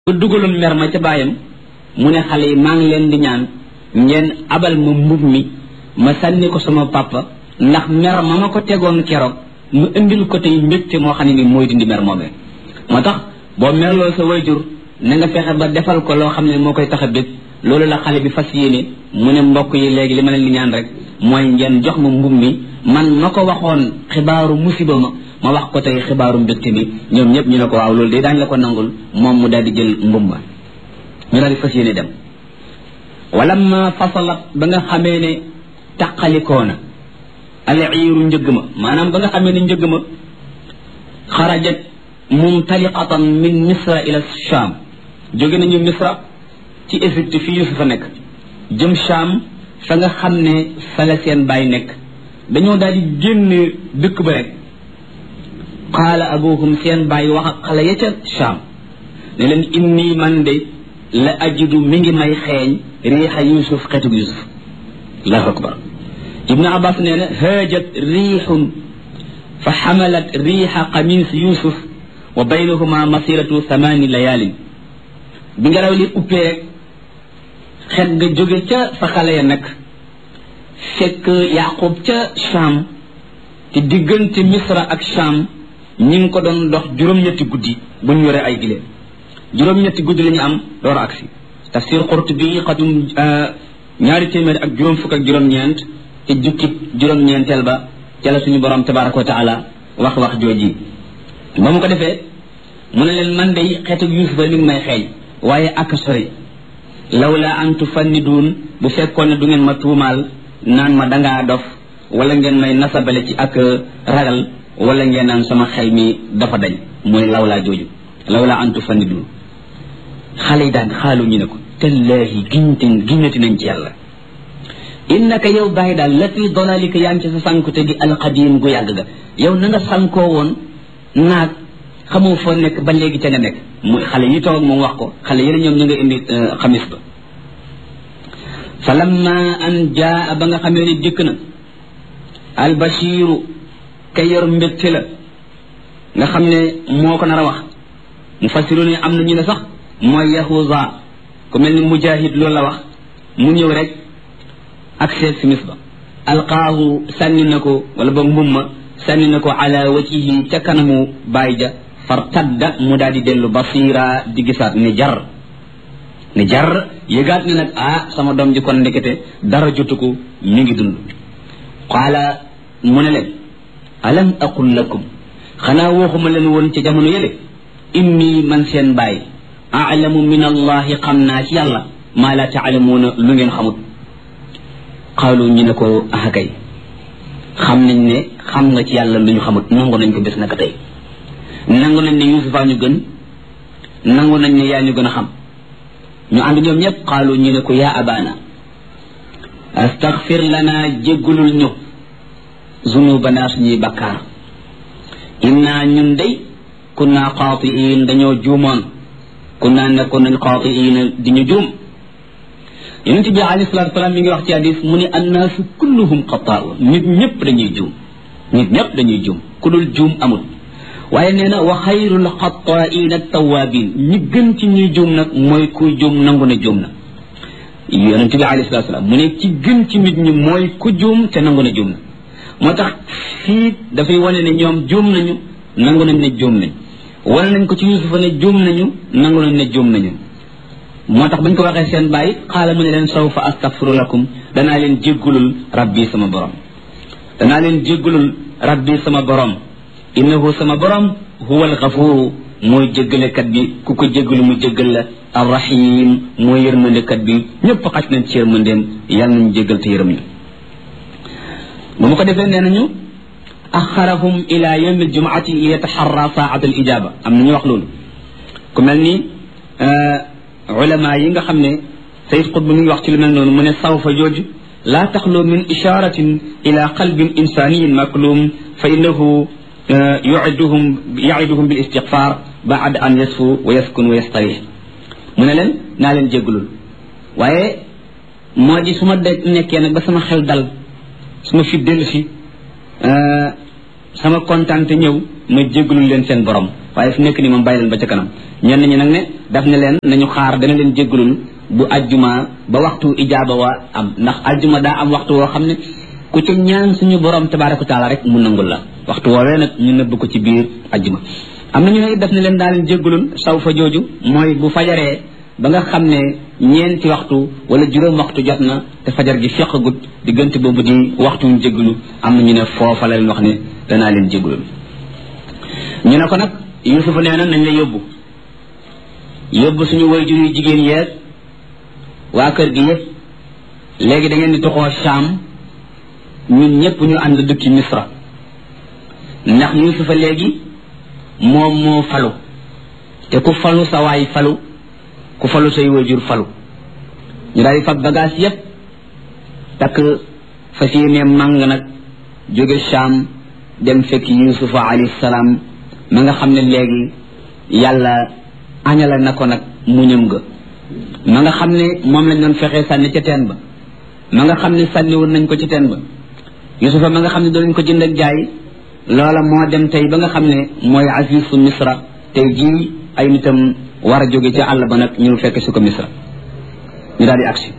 bu dugaloon mer ma ca baayam mu ne xale yi maa ngi leen di ñaan ngeen abal ma mbub mi ma sànni ko sama papa ndax mer ma ma ko tegoon keroog mu indil ko tey mbégte moo xam ne ni mooy dindi mer moomee moo tax boo merloo sa wayjur na nga fexe ba defal ko loo xam ne moo koy tax a bég loolu la xale bi fas yéene mu ne mbokk yi léegi li ma leen di ñaan rek mooy ngeen jox ma mbub mi man ma ko waxoon xibaaru musiba ma wax ko tey xibaaru mbégte mi ñoom ñëpp ñu ne ko waaw loolu de daañu la ko nangul moom mu daal di jël mbub ma ñu daal di fas yéene dem walamma fasalat ba nga xamee ne taqalikoona al iiru njëgg ma maanaam ba nga xamee ne njëgg ma xarajat mumtaliqatan min misra ila sham jóge nañu misra ci Égypte fi Yusufa nekk jëm Sham fa nga xam ne fa la seen baay nekk dañoo daal di génn dëkk ba rek qaala abuhum seen baay wax ak xale ya ca Sham ne leen inni man de la ajidu mi ngi may xeeñ riixa Yusuf xetug Yusuf allahu akbar ibnu abbas nee na haajat riixun fa xamalat riixa qamis Yusuf wa baynahuma masiratu 8 layaalin bi ngelaw li uppee rek xet nga jóge ca fa xale ya nag fekk Yaqub ca Sham te diggante Misra ak Sham ñi ngi ko doon dox juróom-ñetti guddi bu ñu yore ay giléem juróom-ñetti guddi la ñu am door a agsi tafsir Qurtubi xatum 200 ak juróom fukk ak juróom-ñeent te jukki juróom-ñeenteel ba ca la suñu borom tabaraka wa taala wax jooji ba mu ko defee mu ne leen man day xeetu Yuusufa mi ngi may xeeñ waaye ak sori lawla an tufanniduun bu fekkoon ne du ngeen ma tuumaal naan ma dangaa dof wala ngeen may nasabale ci ak ragal wala ngeen naan sama xel mi dafa dañ mooy lawlaa jooju lawla an tufanniduun xale yi daan xaalu ñu ne ko tallaahi giñati nañ ci yàlla innaka yow bàyyi daal la fi dalalika yaa ngi ci sa sankute gi alqadim gu yàgg ga yow na nga sankoo woon naag xamoo foo nekk ba léegi ca nga nekk muy xale yi toog moom wax ko xale yéen ñoom ñu nga indi xamis ba fa lamma an jaa ba nga xamee ne dikk na albashiru ka yor mbégte la nga xam ne moo ko nar a wax mu fasiru ne am na ñu ne sax mooy yahuza ku mel ni mujahid loolu la wax mu ñëw rek ak seet simis ba alqaahu sànni na ko wala boog mbumma sànni na ko ala wajhihi ca kanamu baay ja fartadda mu daal di dellu basira di gisaat ni jar yëgaat ne nag sama doom ji kon ndekete dara jotu ko mi ngi dund qaala mu ne leen alam aqul lakum xanaa waxuma leen woon ca jamono yële inni man seen baay aalamu min allahi xam naa ci yàlla maa la taalamuuna lu ngeen xamut qaalu ñu ne ko kay xam nañ ne xam nga ci yàlla lu ñu xamut nangu nañ ko bés naka tey nangu nañ ne Yuusufa ñu gën nangu nañ ne yaa ñu gën a xam ñu ànd ñoom ñëpp qaalu ñu ne ko yaa abana astaghfir lana jéggulul ñu zunubana suñuy bakkaar inna ñun day kunna xaatiin dañoo juumoon kunna nekkoon nañ xaatiin di ñu juum yonent bi alayhi salaatu wa salaam mi ngi wax ci hadis mu ne annaasu kulluhum xataa'un nit ñëpp dañuy juum ku dul juum amul waaye nee na wa xayrul xataa'iina tawaabiin ñi gën ci ñuy juum nag mooy kuy juum nangu ne juum na yonent bi alayhi salaatu wa salaam mu ne ci gën ci nit ñi mooy ku juum te nangu ne juum na moo tax fii dafay wane ne ñoom juum nañu nangu nañ ne juum nañ wane nañ ko ci Yuusufa ne juum nañu nangu nañ ne juum nañu moo tax bañ ko waxee seen bàyyi xaala mu ne leen sawfa astaghfiru lakum danaa leen jéggulul rabbi sama borom innahu sama borom huwa alxafuru mooy jéggalekat bi ku ko jéggalu mu jéggal la arrahim mooy yërmandekat bi ñëpp xaj nañ ci yërmandeem yàlla nañu jéggal te yërëm ñu bu ma ko defee nee nañu axarahum ila yawmi aljumaati li yataxarra saat al ijaba am na ñu wax loolu ku mel ni ulama yi nga xam ne Sayyid Qutb mi ngi wax ci lu mel noonu mu ne sawfa jooju laa taxlu min isharatin ila qalbin insaniyin maklum fa innahu yu'iduhum bil istighfar ba'da an yasfu wa yaskun wa yastarih mu ne leen naa leen jéggalul waaye moo di su ma nekkee nag ba sama xel dal su ma fi dellu si sama kontaan te ñëw ma jéggalul leen seen borom waaye fi nekk ni moom bàyyi leen ba ca kanam ñenn ñi nag ne daf ne leen nañu xaar dana leen jéggalul bu ajjuma ba waxtu ijaaba wa am ndax ajjuma daa am waxtu woo xam ne ku ca ñaan suñu borom tabaaraka taala rek mu nangul la waxtu woowee nag ñu nëbb ko ci biir ajjuma am na ñu ne daf ne leen daa leen jéggalul saw fa jooju mooy bu fajaree ba nga xam ne ñeenti waxtu wala juróom waxtu jot na te fajar gi feqagut diggante boobu di waxtu ñu jéggalu am na ñu ne foofa la leen wax ne danaa leen jéggalul ñu ne ko nag Yuusufa nee na nañ la yóbbu suñu waajur yu jigéen yeeg waa kër gi yëpp léegi da ngeen di toxoo Saam ñun ñëpp ñu ànd dëkki Misra ndax Yuusufa léegi moom moo falu te ku falu sa waay falu ku falu say waajur falu ñu daal di fab bagage yëpp takk fas yéene màng nag jóge Saam dem fekki Yuusufa alayhi salaam ma nga xam ne léegi yàlla añala na ko nag muñam ga ma nga xam ne moom lañ doon fexee sànni ca teen ba ma nga xam ne sànni woon nañ ko ci teen ba Yuusufa ma nga xam ne doon ko jënd ak jaay loola moo dem tey ba nga xam ne mooy azizu Misra tey jii ay nitam war a jóge ca àll ba nag ñu fekk su ko Misra ñu daal di agsi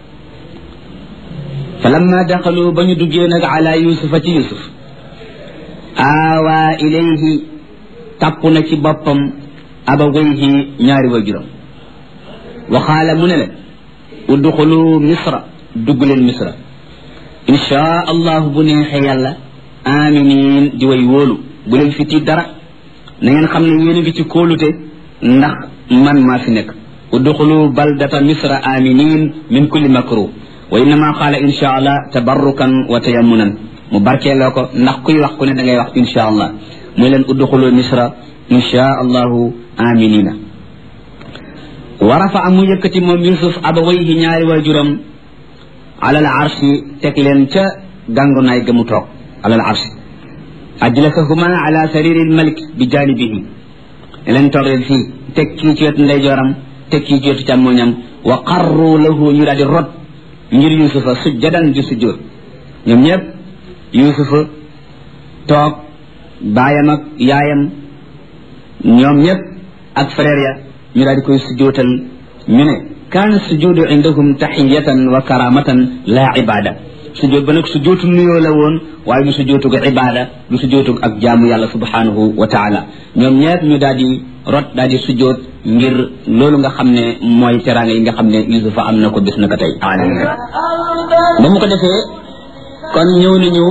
fa lamma daxalu ba ñu duggee nag ala Yuusufa ci Yuusuf aawaa ilayhi tàpp na ci boppam abawayhi ñaari waajuram waxaala mu ne leen udxulu Misra dugg leen Misra inshaa allahu bu neexee yàlla aminin di way wóolu bu leen fi tiit dara na ngeen xam ne yéen a ngi ci kóolute ndax man maa fi nekk udxulu baldata Misra aminin min kulli makruh wa innama qaala inshaa allah tabarrukan wa tayammunan mu barkeeloo ko ndax kuy wax ku ne da ngay wax inshaa allah muy leen udxulu Misra inshaa allahu aminina wa rafa mu yëkkati moom Yuusuf abawayhi ñaari waajuram alal arshi teg leen ca gàngunaay ga mu toog alal arshi ajlasahuma ala sariril malik bi janibihi ne leen toog leen fii teg kii ci wetu ndeyjooram teg kii ci wetu càmmoñam wa qarru lahu ñu daal di rot ngir Yuusufa sujjadan di sujjóot ñoom ñëpp Yuusufa toog baayam ak yaayam ñoom ñëpp ak frère ya ñu daal di koy sujjóotal ñu ne kaana sujuudu indahum taxiyatan wa karamatan la ibada sujjóot ba nag sujjóotu nuyoo la woon waaye du sujjóotug ibada du sujjóotug ak jaamu yàlla subhanahu wa taala ñoom ñëpp ñu daal di rot daal di sujjóot ngir loolu nga xam ne mooy teraanga yi nga xam ne Yuusufa am na ko bis na ko tey ba mu ko defee kon ñëw nañu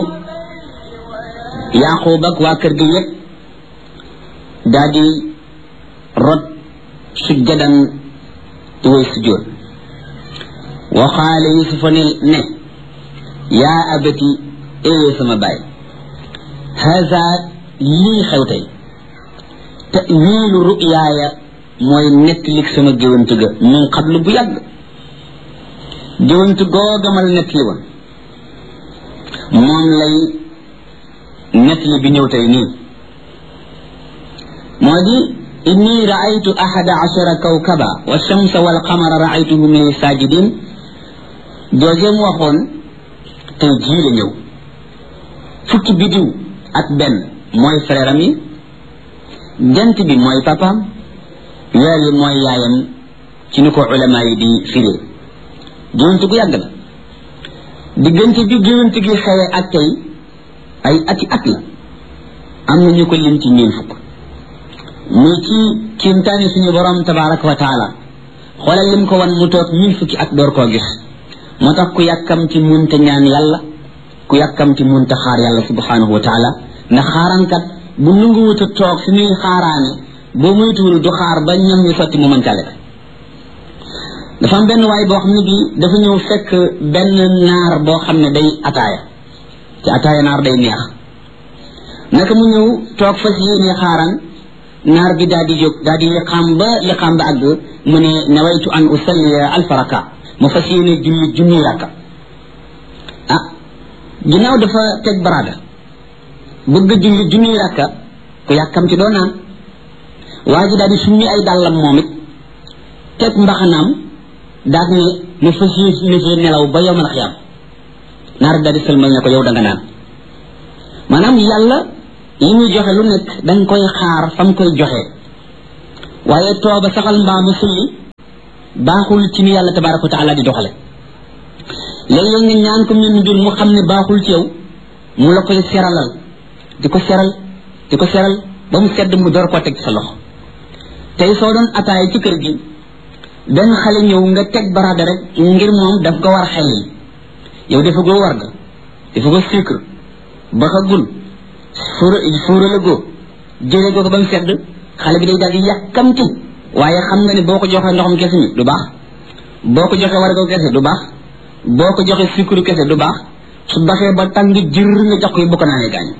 Yaaqub ak waa kër gi yëpp daal di rot sujjadan di way sujjóot wa qaala Yuusufa ne yaa abati éwee sama baay haza lii xew tey ta'wiilu ru'yaaya mooy nettalik sama géwante ga min qablu bu yàgg géwante googamal nettali woon moom lay nettali bi ñëw tey nii moo di inni ra'aytu ahada ashara kawkaba wa shamsa wal qamara ra'aytuhum li sajidin joojeem waxoon tey jii la ñëw fukki bidiw ak benn mooy frère am yi jant bi mooy papaam weer yi mooy yaayam ci ni ko ulama yi di firee géwante gu yàgg la diggante bi géwante gi xewe ak tey ay ati at la am na ñu ko lim ci ñeen fukk muy ci kiimtaani suñu borom tabaraka wa taala xoolal lim ko wan mu toog ñeen fukki at door koo gis moo tax ku yàkkam ci munta ñaan yàlla ku yàkkam ci munta xaar yàlla subhanahu wa taala ndax xaarankat bu nanguwut a toog fi muy xaaraane boo moytuwul du xaar ba ñam ñu sotti mu mën cale dafa am benn waay boo xam ne bi dafa ñëw fekk benn naar boo xam ne day ataaya ci ataaya naar day neex naka mu ñëw toog fas yéene xaaran naar bi daal di jóg daal di liqaam ba àgg mu ne nawaytu an usalliya alfa raka mu fas yéene junni rakka ah ginnaaw dafa teg baraada bëgg julli junni rakka ku yàkkam ci doo naan waa ji daal di summi ay dàllam moom it teg mbaxanaam daal ne ma fas yéene nelaw ba yowmal xiyaam naar daal di sëlmal ne ko yow da nga naan maanaam li muy joxe lu nekk danga koy xaar fam koy joxe waaye tooba saxal mbaamu sulli baaxul ci ni yàlla tabaraka wa taala di doxale léeg-léeg nga ñaan ko mel mbir mu xam ne baaxul ci yow mu la koy seralal di ko seral ba mu sedd mu door ko teg ci sa loxo tey soo doon ataay ci kër gi benn xale ñëw nga teg baraada rek ngir moom daf ko war xel yi yow dafa goo war ga dafa ko sucre baxagul fuura la goo jële goo ko ba mu sedd xale bi day daal di yàkkamti waaye xam nga ne boo ko joxee ndoxam kese mi du baax boo ko joxee war ga kese du baax boo ko joxee sucre kese du baax su baxee ba tàng jër nga jox ko yi bokk naa ne gaañ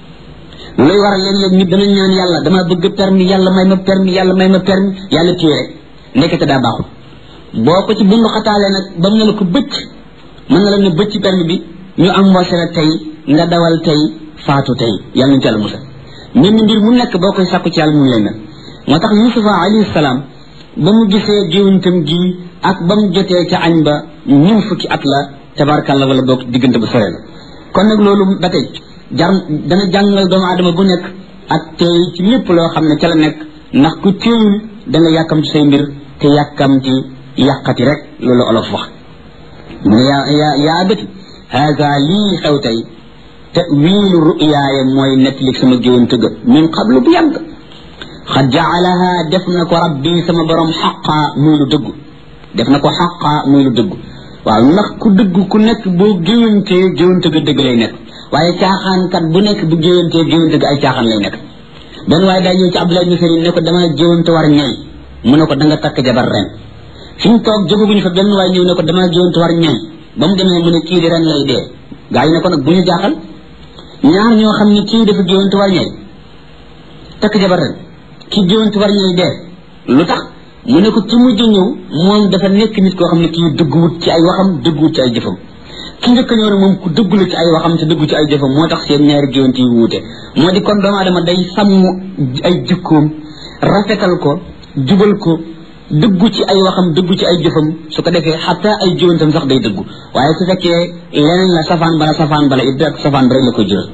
loolu waral léeg-léeg nit dana ñaan yàlla dama bëgg permis yàlla may ma permis yàlla téye rek nekkete daa baaxul boo ko ci bundu xataalee nag ba mu ne la ko bëcc mën na la ne bëcc permis bi ñu embauché la tey nga dawal tey faatu tey yàlla nañu ci yàlla musal mel ni mbir mu nekk boo koy sàkku ci yàlla mu lay mel moo tax Yusufa alayhi salaam ba mu gisee géwantam gi ak ba mu jotee ca añ ba ñun fukki at la tabarkàlla wala boog diggante bu sore la kon nag loolu ba tey dana jàngal doomu aadama bu nekk ak tey ci lépp loo xam ne ca la nekk ndax ku teewul da nga yàkkamti say mbir te yàkkamti yàqati rek loolu olof wax mu ne yaa bëti haga lii xew tey tawilu ruyaaya mooy nettali sama géwante ga min qablu bu yàgg xad jaalaha def na ko rabbi sama borom xaqa muy lu dëggu def na ko xaqa muy lu dëggu waaw ndax ku dëggu ku nekk boo géwantee géwante ga dëgg lay nekk waaye caaxaankat bu nekk bu géwantee géwante ga ay caaxaan lay nekk benn waaye daa ñëw ci Abdullah ibn Salim ne ko dama géwante war ñay mu ne ko da nga takk jabar ren fi mu toog jógaguñu fa benn waaye ñëw ne ko dama géwante war ñay ba mu demee mu ne kii di ren lay dee gaa yi ne ko nag bu ñu jaaxal ñaar ñoo xam ne kii dafa géwante war ñay takk jabar ren kii géwante war ñay dee lu tax mu ne ko ci mujj ñëw moom dafa nekk nit koo xam ne kii dëgguwut ci ay waxam dëgguwut ci ay jëfam ki njëkk ñëw rek moom ku dëggu la ci ay waxam te dëggu ci ay jëfam moo tax seen ñaari géwante yi wuute moo di kon doomu aadama day sàmm ay jikkoom rafetal ko jubal ko dëggu ci ay waxam dëggu ci ay jëfam su ko defee xataa ay géwantam sax day dëggu waaye su fekkee leneen la safaan bala it ak safaan ba rek la ko jural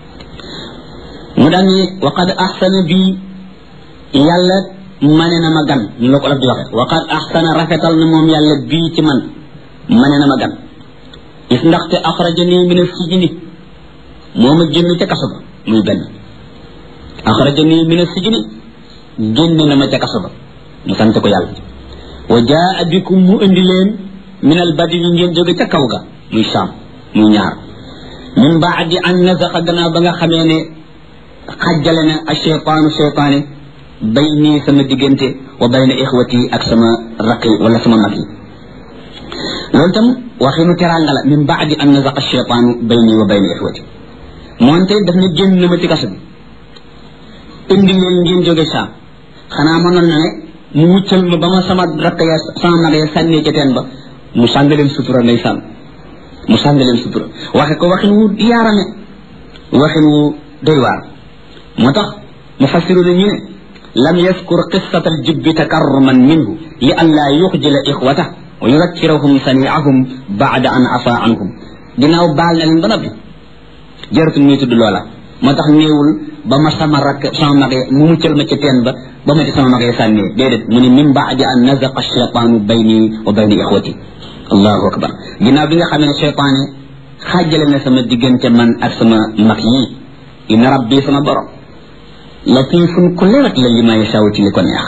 mu daal ni waqad ahsana bi yàlla mane na ma gan ñu la ko olof di waxe waqad ahsana rafetal na moom yàlla bii ci man mane na ma gan is ndaxte axrajani min as-sijni moo ma génn ca kaso ba muy benn axrajani min as-sijni génn na ma ca kaso ba mu sant ko yàlla wa jaa bikum mu indi leen min al-badwi ngeen jóge ca kaw ga muy Saam muy ñaar min baadi an nazaqa gannaaw ba nga xamee ne xajjale na ash-shaytaanu shaytaane bayni sama diggante wa bayna ixwati ak sama raqi wala sama mag yi loolu tam waxinu teraanga la min baadi an nazaqa ash-shaytaanu bayni wa bayna ixwati moonte daf ne génn na ma ci kaso bi indi leen ngeen jóge Saam xanaa mënoon na ne mu muccal ma ba ma sama rakk ya sama mag ya sànnee ca teen ba mu sàng leen sutura ndeysaan mu sàng leen sutura waxe ko waxin wu yaarame waxin wu doy waar moo tax mufassiru ne ñu ne lam yaskur qissata aljibbi takarruman minhu li an laa yuxjila ixwata wa yudakkirahum saniahum baada an afa anhum ginnaaw baal na leen ba noppi jaratul muy tudd loola moo tax néewul ba ma sama rakk sama magee mu muccal ma ca teen ba ba ma ci sama magee sànnee déedéet mu ne min baadi an nazaqa cheytaanu bayni wa bayni ixwati allahu akbar ginnaaw bi nga xamee ne cheytaane xaajale na sama diggante man ak sama mag yi inna rabbi sama borom latifun ku lewet la li ma yasaaw ci li ko neex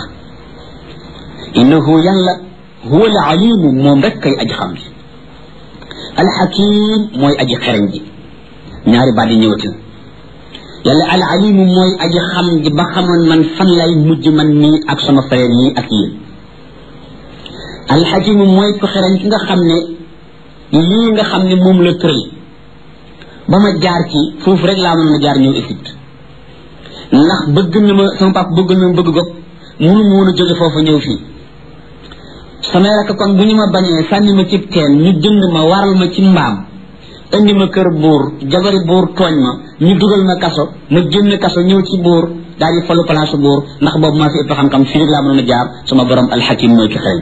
innahu yàlla huwa al alimu moom rek kay aji xam ji alxakim mooy aji xereñ ji ñaari baat yi ñëwati yàlla al alimu mooy aji xam ji ba xamoon man fan lay mujj man nii ak sama frère yi ak yéen alxakimu mooy ko xereñ ki nga xam ne lii nga xam ne moom la tëral ba ma jaar ci foofu rek laa mën a jaar ñëw Égypte ndax bëgg na ma sama papa bëgg na ma bëgg gopp mënu ma woon a jóge foofu ñëw fii samay rakk kon bu ñu ma bañee sànni ma cib teen ñu jënd ma waral ma ci mbaam indi ma kër buur jabari buur tooñ ma ñu dugal ma kaso ma génn kaso ñëw ci buur daal di falu place buur ndax boobu maa fi ëpp xam-xam fii rek laa mënoon a jaar sama borom alxakim mooy ki xel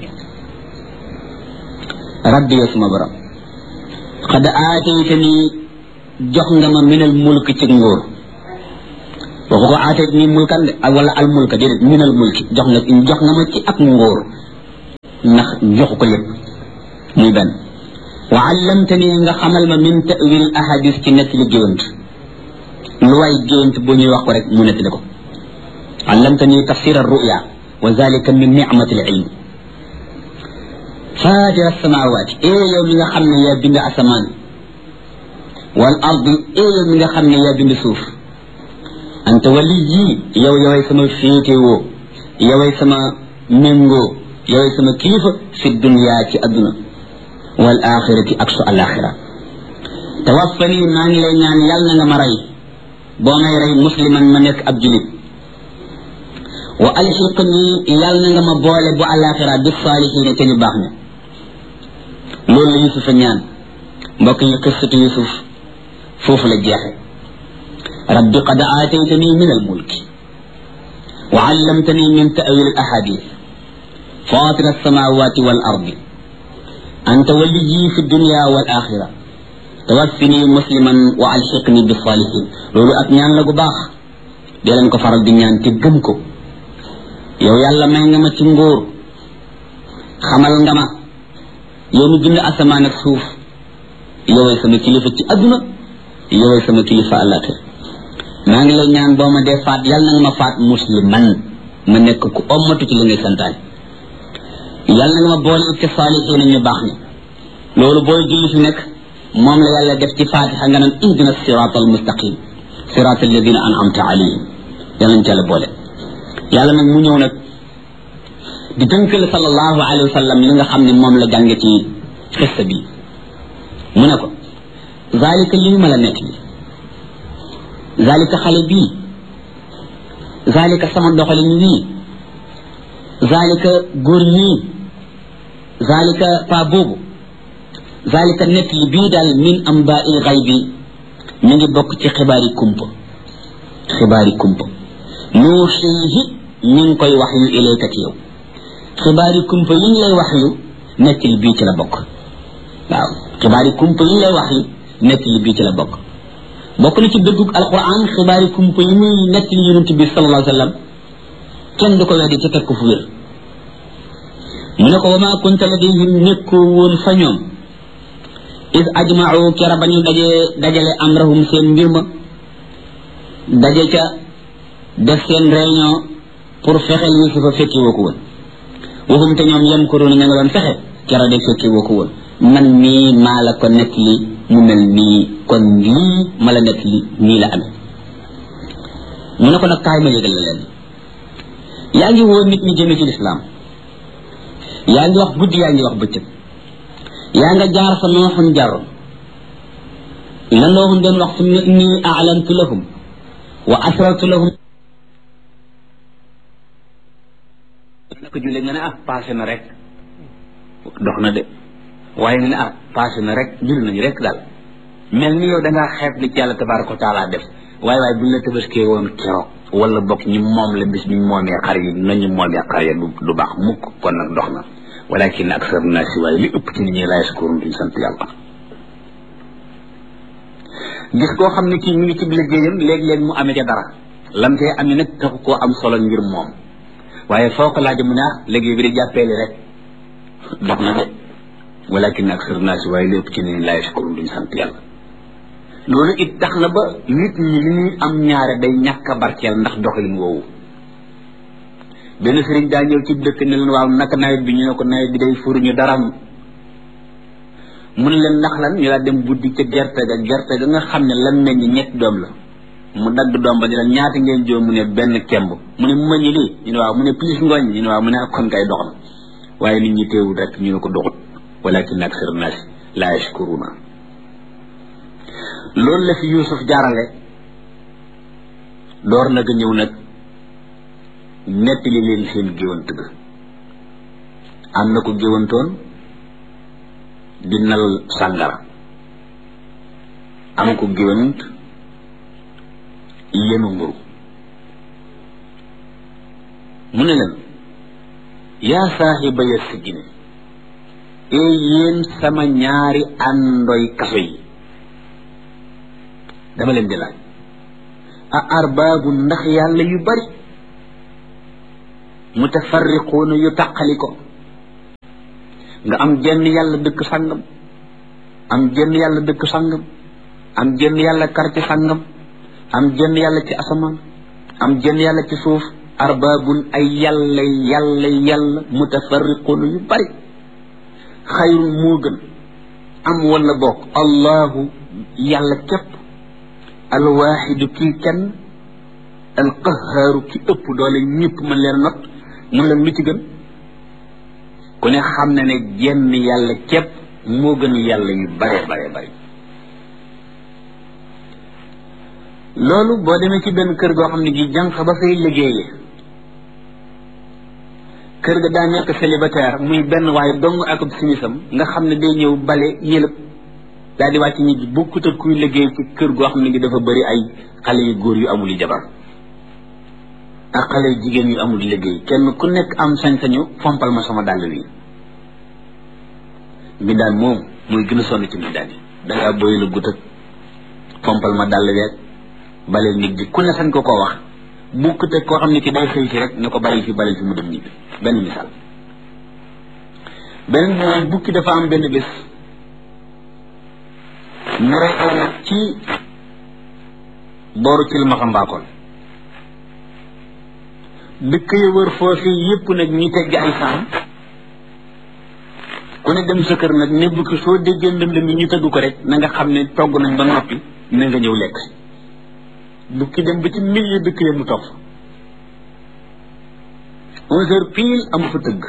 rabbi ya sama borom xad aataytani jox nga ma minal mulk ci nguur waxu ko aateet nii mulkan de ak wala al mulka déedéet minal mulki jox nga ma ci ak ngóor ndax joxu ko lépp muy benn wa allamtani nga xamal ma min ta'wil ahadis ci nekk li géwant lu waay géwant boo ñuy wax ko rek mu nettali ko allamtani tafsir ar-ru'ya wa zalika min ni'mati al-ilm fatir as-samawati yow mi nga xam ne yaa bind asamaan wal ardi yow mi nga xam ne yaa bind suuf anta waliyyi yow yoway sama féetewoo yoway sama méngoo yoway sama kilifa fi dunya ci adduna wal axirati ak su alaxira tawaffani maa ngi lay ñaan yàlla na nga ma rey boo may rey musliman ma nekk ab julit wa alxiqni yàlla na nga ma boole bu alaxira bi saalihiina ca ñu baax ña loolu la Yusufa ñaan mbokk yi qissatu Yusuf foofu la jeexe rabbi qad aataytani min almulki wa allamtani min ta'wil alahadith fatir alsamawati wal ardi anta waliyyi fi dunya wal axira tawaffini musliman wa alxiqni bi salihin loolu ak ñaan la gu baax dee leen ko faral di ñaan te gëm ko yow yàlla may nga ma ci ngóor xamal nga ma yow mi bind asamaan ak suuf yoway sama kilifa ci adduna yoway sama kilifa àllaaxira maa ngi lay ñaan boo ma dee faat yàlla na nga ma faat musliman ma nekk ku ommatu ci li ngay santaane yàlla na nga ma boole ci saalihiina ñu baax ni loolu booy julli fi nekk moom la yàlla def ci fatiha nga naan ihdina siraatal mustaqim siraatal ladina an'amta alayhim yàlla nañ ci yàlla boole yàlla nag mu ñëw nag di tënkal sallallahu alayhi wa sallam li nga xam ne moom la jànge ci xissa bi mu ne ko zalika li ma la nekk bi zalika xale bii zalika sama doxalin wii zalika góor ñii zalika pa boobu zalika nekk li bii daal min amba'il ghaybi mi ngi bokk ci xibaari kumpa nuuxiihi mi ngi koy wax yu ilayka ci yow xibaari kumpa yi ñu lay wax yu nekk li bii ci la bokk waaw xibaari kumpa yi ñu lay wax yu nekk li bii ci la bokk na ci dëggug alquran xibaari kumpa yi muy nekk li yonent bi sallallahu alayhi wa sallam kenn du ko weddi ci teg ko fu wér mu ne ko wa maa kunta ladayhim nekkoo woon fa ñoom is ajma'u kera ba ñu dajale amrahum seen mbir ma daje ca def seen réunion pour fexeel Yusufa fekki woo ko woon waxum te ñoom yamkuruuna ña nga doon fexe kera de fekki woo ko woon man mii maa la ko nekk li mu mel nii kon lii ma la nekk li nii la amee mu ne ko nag kaay ma yëgal la leen yaa ngi woo nit ñi jëme ci lislaam yaa ngi wax guddi yaa ngi wax bëccëg yaa nga jaar fa nooxun jaroon la nooxun doon wax summa inni a'lantu lahum wa asrartu lahum naka jullee nga ne passé na rek dox na de waaye nga ne passé na rek jul nañu rek daal mel ni yow dangaa xeeb li ci yàlla tabaraka wa taala def waaye buñ la tabaskee woon keroog wala bokk ñi moom la bis biñ moomee xar yi nañu moomee xar yi du baax mukk kon nag dox na walakin aksar naasi waaye li ëpp ci nit ñi laa yaskuruun duñ sant yàlla gis koo xam ne kii mi ngi ci liggéeyam léeg-léeg mu amee ca dara lam tee amee nag taxu koo am solo ngir moom waaye foo ko laaj mu ne liggéey bi di jàppeeli rek dox na de walakin aksar naasi waaye li ëpp ci nit ñi laa yaskuruun duñ sant yàlla loolu it tax na ba nit ñi li ñuy am ñaare day ñàkk a barkeel ndax doxalin woowu benn sëriñ daa ñëw ci dëkk ne leen waaw naka nawet bi ñu ne ko nawet bi day furuñu dara mu ne leen ndax lan ñu laa dem buddi ca gerte ga nga xam ne lan meññ ñetti doom la mu dagg doom ba ne leen ñaata ngeen joo mu ne benn kemb mu ne mu mañi lii ñu ne waaw mu ne plus ngooñ ñu ne waaw mu ne ak kon kay dox na waaye nit ñi teewul rek ñu ne ko doxut walakin aksar naasi laa yashkuruuna loolu la fi Yuusuf jaarale door nag ñëw nag nettali leen seen géwant ga am na ko géwantoon di nal sàngara am ko géwant yenu mburu mu ne leen yaa saaxiba ya sijjine yéen sama ñaari àndoy kaso yi dama leen di laaj a arbaabu ndax yàlla yu bari mutafarriquuna yu taqali ko nga am jenn yàlla dëkk sàngam am jenn yàlla dëkk sàngam am jenn yàlla quartier sàngam am jenn yàlla ci asamaan am jenn yàlla ci suuf arbaabun ay yàlla mutafarriquuna yu bari xayrun moo gën am wala bokk allahu yàlla képp alwaaxidu kii kenn alqahaaru ki ëpp doole ñëpp mën leen not mun leen lu ci gën ku ne xam na ne jenn yàlla képp moo gën yàlla yu bare bari loolu boo demee ci benn kër goo xam ne gi jànq ba fay liggéeye kër ga daa nekk célibataire muy benn waaye dong ak simisam nga xam ne day ñëw bale yëlëb daal di wàcc ñi bokkut ak kuy liggéey ci kër goo xam ne gi dafa bëri ay xale yu góor yu amul yu jabar ak xale yu jigéen yu amul liggéey kenn ku nekk am sañ-sañu fompal ma sama dàll wi mbindaan moom mooy gën a sonn ci mbindaan yi dangaa boy la gut ak fompal ma dàll weeg baleel nit ji ku ne sañ ko koo wax bokkut ak koo xam ne ki day xëy si rek ne ko baleel fi mu dem ñibbi benn misaal beneen mooy bukki dafa am benn bés mu rey ci booru cil maxambaakoon dëkk ya wër foofu yépp nag ñi tegg ay saam ku ne dem sa kër nag ne bukki soo déggee ndëndëm yi ñu tëgg ko rek na nga xam ne togg nañ ba noppi na nga ñëw lekk si bukki dem ba ci milieu dëkk ya mu toog 11h pile am fa tëgg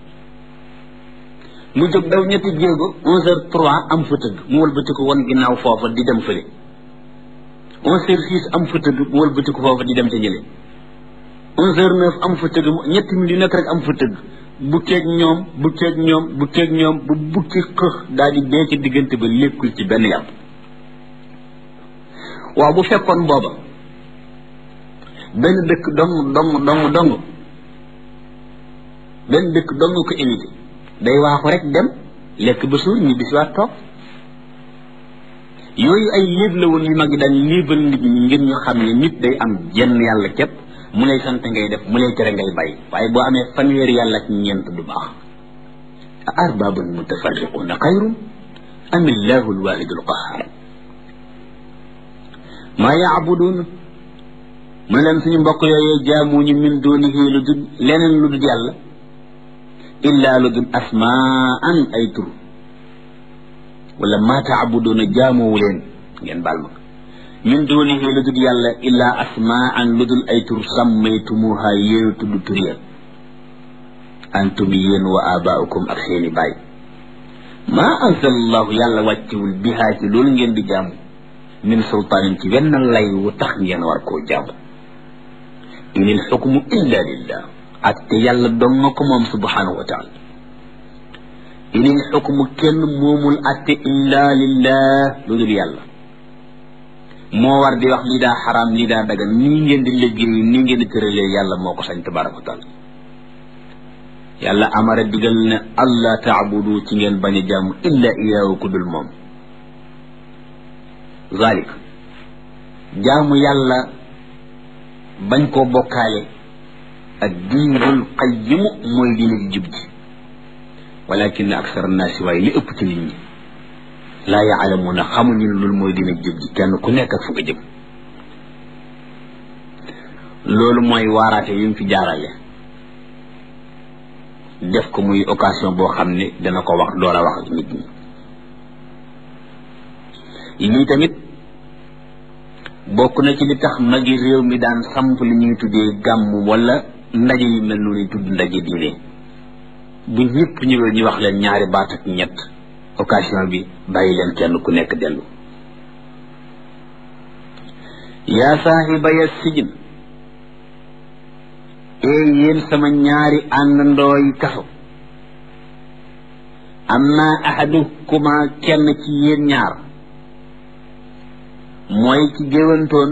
mu jóg daw ñetti jéego 11h03 am fa tëgg mu wëlbati ko woon ginnaaw foofa di dem fële 11h06 am fa tëgg mu wëlbati ko foofa di dem ca ñële 11h09 am fa tëgg ñetti minutes yu nekk rek am fa tëgg bukkeeg ñoom bu bukki xëx daal di dee ci diggante ba lékkul ci benn yàpp waaw bu fekkoon booba benn dëkk dong benn dëkk dong ko évité day waaxu rek dem lekk ba suur ñi bisiwaat toog yooyu ay léeb la woon yu mag yi daan léebal nit ñi ngir ñu xam ne nit day am jenn yàlla képp mu lay sant ngay def mu lay tere ngay bàyyi waaye boo amee fanweeri yàlla ak ñeent du baax a arbaabun mutafarriquuna xayrun am illahu alwahidu alqahar maa yaabuduun mu leen suñu mbokk yooyee jaamuñu min dunihi lu dul leneen lu dul yàlla illaa lu dul asmaan ay tur wala maa taabuduuna jaamuwu leen ngeen baal ma min dunihi lu dul yàlla illaa asmaan lu dul ay tur sammaytumuha yéen tudd tur ya antum yéen wa abaaukum ak seeni baay maa anzala allahu yàlla wàccewul bihaa ci loolu ngeen di jaamu min sultaanin ci wenn lay wu tax ngeen war koo jaamu inil xukmu illa lillah ak te yàlla dong nga ko moom subhanahu wa taala inil xukmu kenn moomul atte illa lillah lu dul yàlla moo war di wax lii daa xaraam lii daa dagan nii ngeen di liggéey nii ngeen di tëralee yàlla moo ko sañ tabaraka wa taala yàlla amara digal ne allah taabudu ci ngeen bañ a jaamu illa iyaahu ku dul moom zalik jaamu yàlla bañ koo bokkaale ak diinul qayyimu mooy diine ji jub ji walakin aksar naasi waaye li ëpp ci nit ñi laa yaalamuuna xamuñu ne loolu mooy diine ji jub ji kenn ku nekk ak fu nga jëm loolu mooy waaraate yu mu fi jaarale def ko muy occasion boo xam ne dana ko wax door a wax ak nit ñi lii tamit bokk na ci li tax magi réew mi daan samp li ñuy tuddee gàmm wala ndaje yu mel noonu tudd ndaje diine bu ñëpp ñëwee ñu wax leen ñaari baat ak ñett occasion bi bàyyi leen kenn ku nekk dellu yaa saahiba ya sijin ee yéen sama ñaari àndandoo yi kaso amma ahadukuma kenn ci yéen ñaar mooy ci géwantoon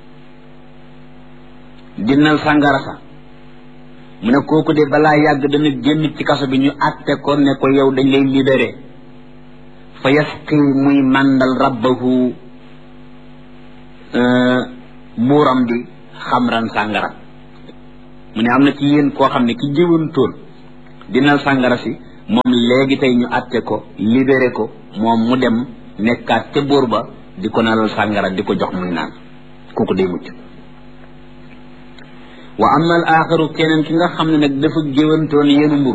dinnal sàngara sa mu ne kooku de balaa yàgg dana génn ci kaso bi ñu àtte ko ne ko yow dañ lay libéré fa yasqi muy màndal rabbahu buuram di xamran sàngara mu ne am na ci yéen koo xam ne ki jëwantoon dinal sàngara si moom léegi tey ñu àtte ko libéré ko moom mu dem nekkaat ca buur ba di ko nalal sàngara di ko jox muy naan kooku day mucc wa amma al axaru keneen ki nga xam ne nag dafa jëwantoon yéenu mburu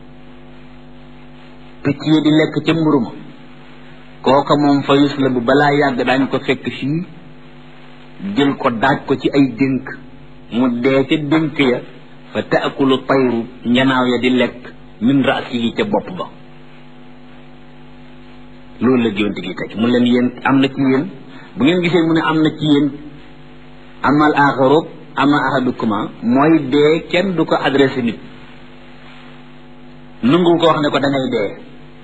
picc yi di lekk ca mburu ma kooka moom fa yus la bu balaa yàgg daañu ko fekk fii jël ko daaj ko ci ay dénk mu dee ca dénk ya fa taakulu tayru njanaaw ya di lekk min raasi yi ca bopp ba loolu la géwante gi teg mu leen yéen am na ci yéen bu ngeen gisee mu ne am na ci yéen amal axaru ama ahadukuma mooy dee kenn du ko adressé nit nungu ko wax ne ko da ngay dee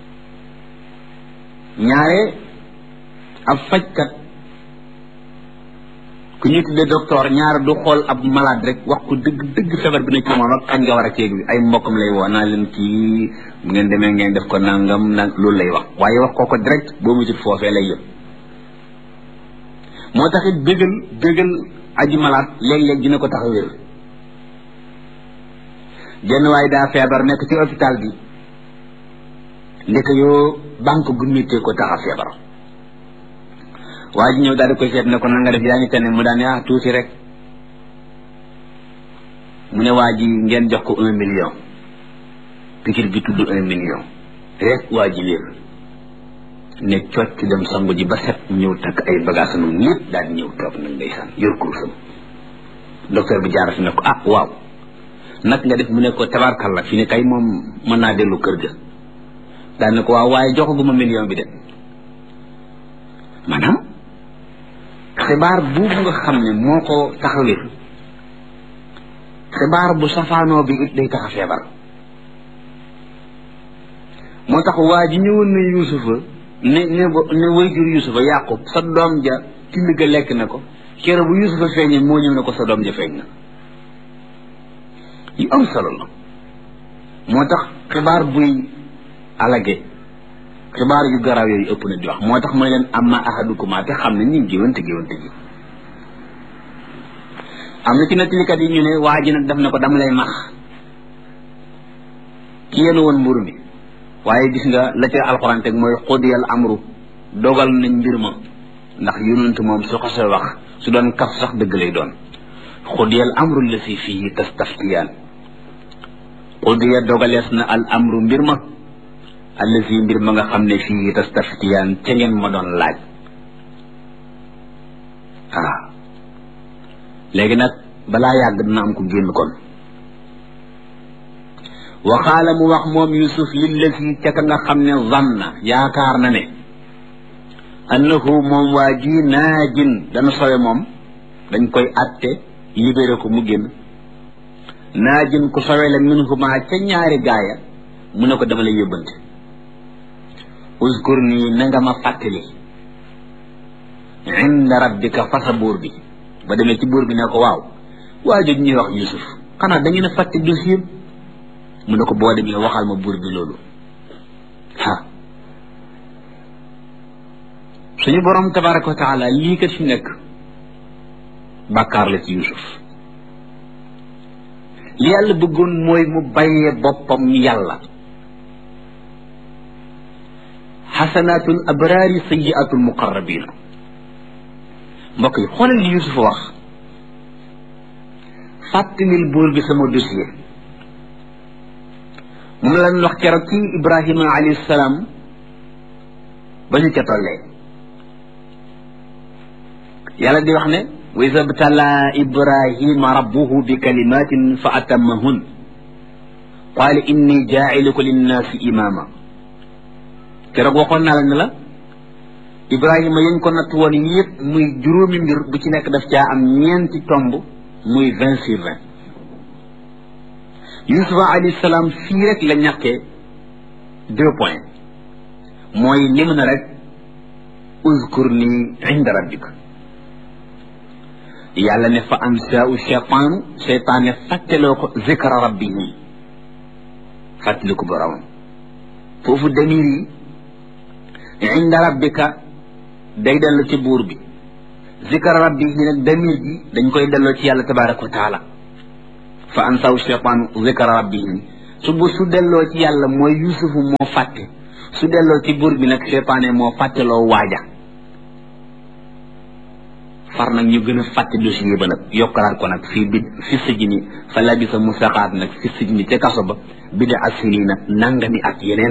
ñaare ab fajkat ku ñuy tuddee docteur ñaare du xool ab malade rek wax ko dëgg dëgg feebar bi na ci moom ak kañ nga war a ceeg bi ay mbokkam lay woo naa leen kii bu ngeen demee ngeen def ko nangam nag loolu lay wax waaye wax ko direct boo mu jut foofee lay yëpp moo tax it bégal aji malade léeg-léeg dina ko tax a wér jenn waaye daa feebar nekk ci hôpital bi ndeke yoo banque bu méttee ko tax a feebar waa ji ñëw daal di koy seet ne ko na nga def yaa ngi tane mu daan ne tuuti rek mu ne waa ji ngeen jox ko 1 million pikir bi tudd 1 million rek waa ji wér ne cocc dem sangu ji ba set ñëw takk ay bagage am ñëpp daal di ñëw toog nag ndeysaan yor kursam docteur bi jaarati ne ko waaw nag nga def mu ne ko tabarkalla fi ne kay moom mën naa dellu kër ga daal ne ko waaw waaye joxaguma million bi de maanaam xibaar boobu nga xam ne moo ko taxawee xibaar bu safaanoo bi it day tax a feebar moo tax waa ji ñëwoon na yuusufa ne wayjur yuusufa yàqub sa doom ja till ga lekk na ko kero bu yuusufa feeñee moo ñëw ne ko sa doom ja feeñ na yu am solo la moo tax xibaar buy alage xibaar yu garaaw yooyu ëpp na di wax moo tax mooy leen amma ahadukuma te xam ne ñu ngi géwante gi am na ci nettalikat yi ñu ne waa ji nag def na ko dama lay max ki yéen woon mburu mi waaye gis nga la ca alxuraan teg mooy xudiyal amru dogal nañ mbir ma ndax yonent moom su ko wax su doon kaf sax dëgg lay doon xudiyal amru la si fii tastaftiyaan xudiya dogalees na al amru mbir ma allazi mbir ma nga xam ne fii tastaftiyaan ca ngeen ma doon laaj léegi nag balaa yàgg dina am ko génn kon waxaala mu wax moom yusuf lillazi ca ka nga xam ne zanna yaakaar na ne annahu moom waa ji naajin dana sowe moom dañ koy atte libéré ko mu génn naajin ku sowe la minhuma ca ñaari gaaya mu ne ko dama lay yóbbante uskur nii na nga ma fàttali inda rabbika fasa buur bi ba demee ci buur bi ne ko waaw waa jooju ñuy wax yusuf xanaa da ngeen a fàtte dossier mu ne ko boo demee waxal ma buur bi loolu suñu borom tabaraka wa taala lii kat fi nekk bàkkaar la ci yusuf li yàlla bëggoon mooy mu bàyyee boppam yàlla xasanaatul abraari sayyiatul muqarrabin mbokk yi xoolal li yusuf wax fàttalil buur bi sama dossier moom la ñu wax keroog ci ibrahima alayhi salaam ba ñu ca tollee yàlla di wax ne wa iza btala ibrahima rabbuhu bi kalimatin fa atammahun qaala inni jaa'iluka linnaasi imaama keroog waxoon naa la ne la ibrahima yañ ko natt woon yëpp muy juróomi mbir bu ci nekk daf caa am ñeenti tomb muy 20/20 yusufa alayhi salaam fii rek la ñàkkee 2 points mooy lim na rek uzkur ni inda rabbika yàlla ne fa ansaau cheytaane fàtteloo ko zikra rabbihi fàttali ko boromam foofu damir yi inda rabbika day dellu ci buur bi zikra rabbihi nag damir ji dañ koy delloo ci yàlla tabaraka wa taala fa ansaw cheytaanu zikra rabbihi su delloo ci yàlla mooy yusufu moo fàtte su delloo ci buur bi nag cheytaane moo fàtteloo waaja far nag ñu gën a fàtte dossier ba nag yokkalaat ko nag fi sijni fa labisa mu saxaat nag fi sijni ca kaso ba bid'a sinina nangami at yeneen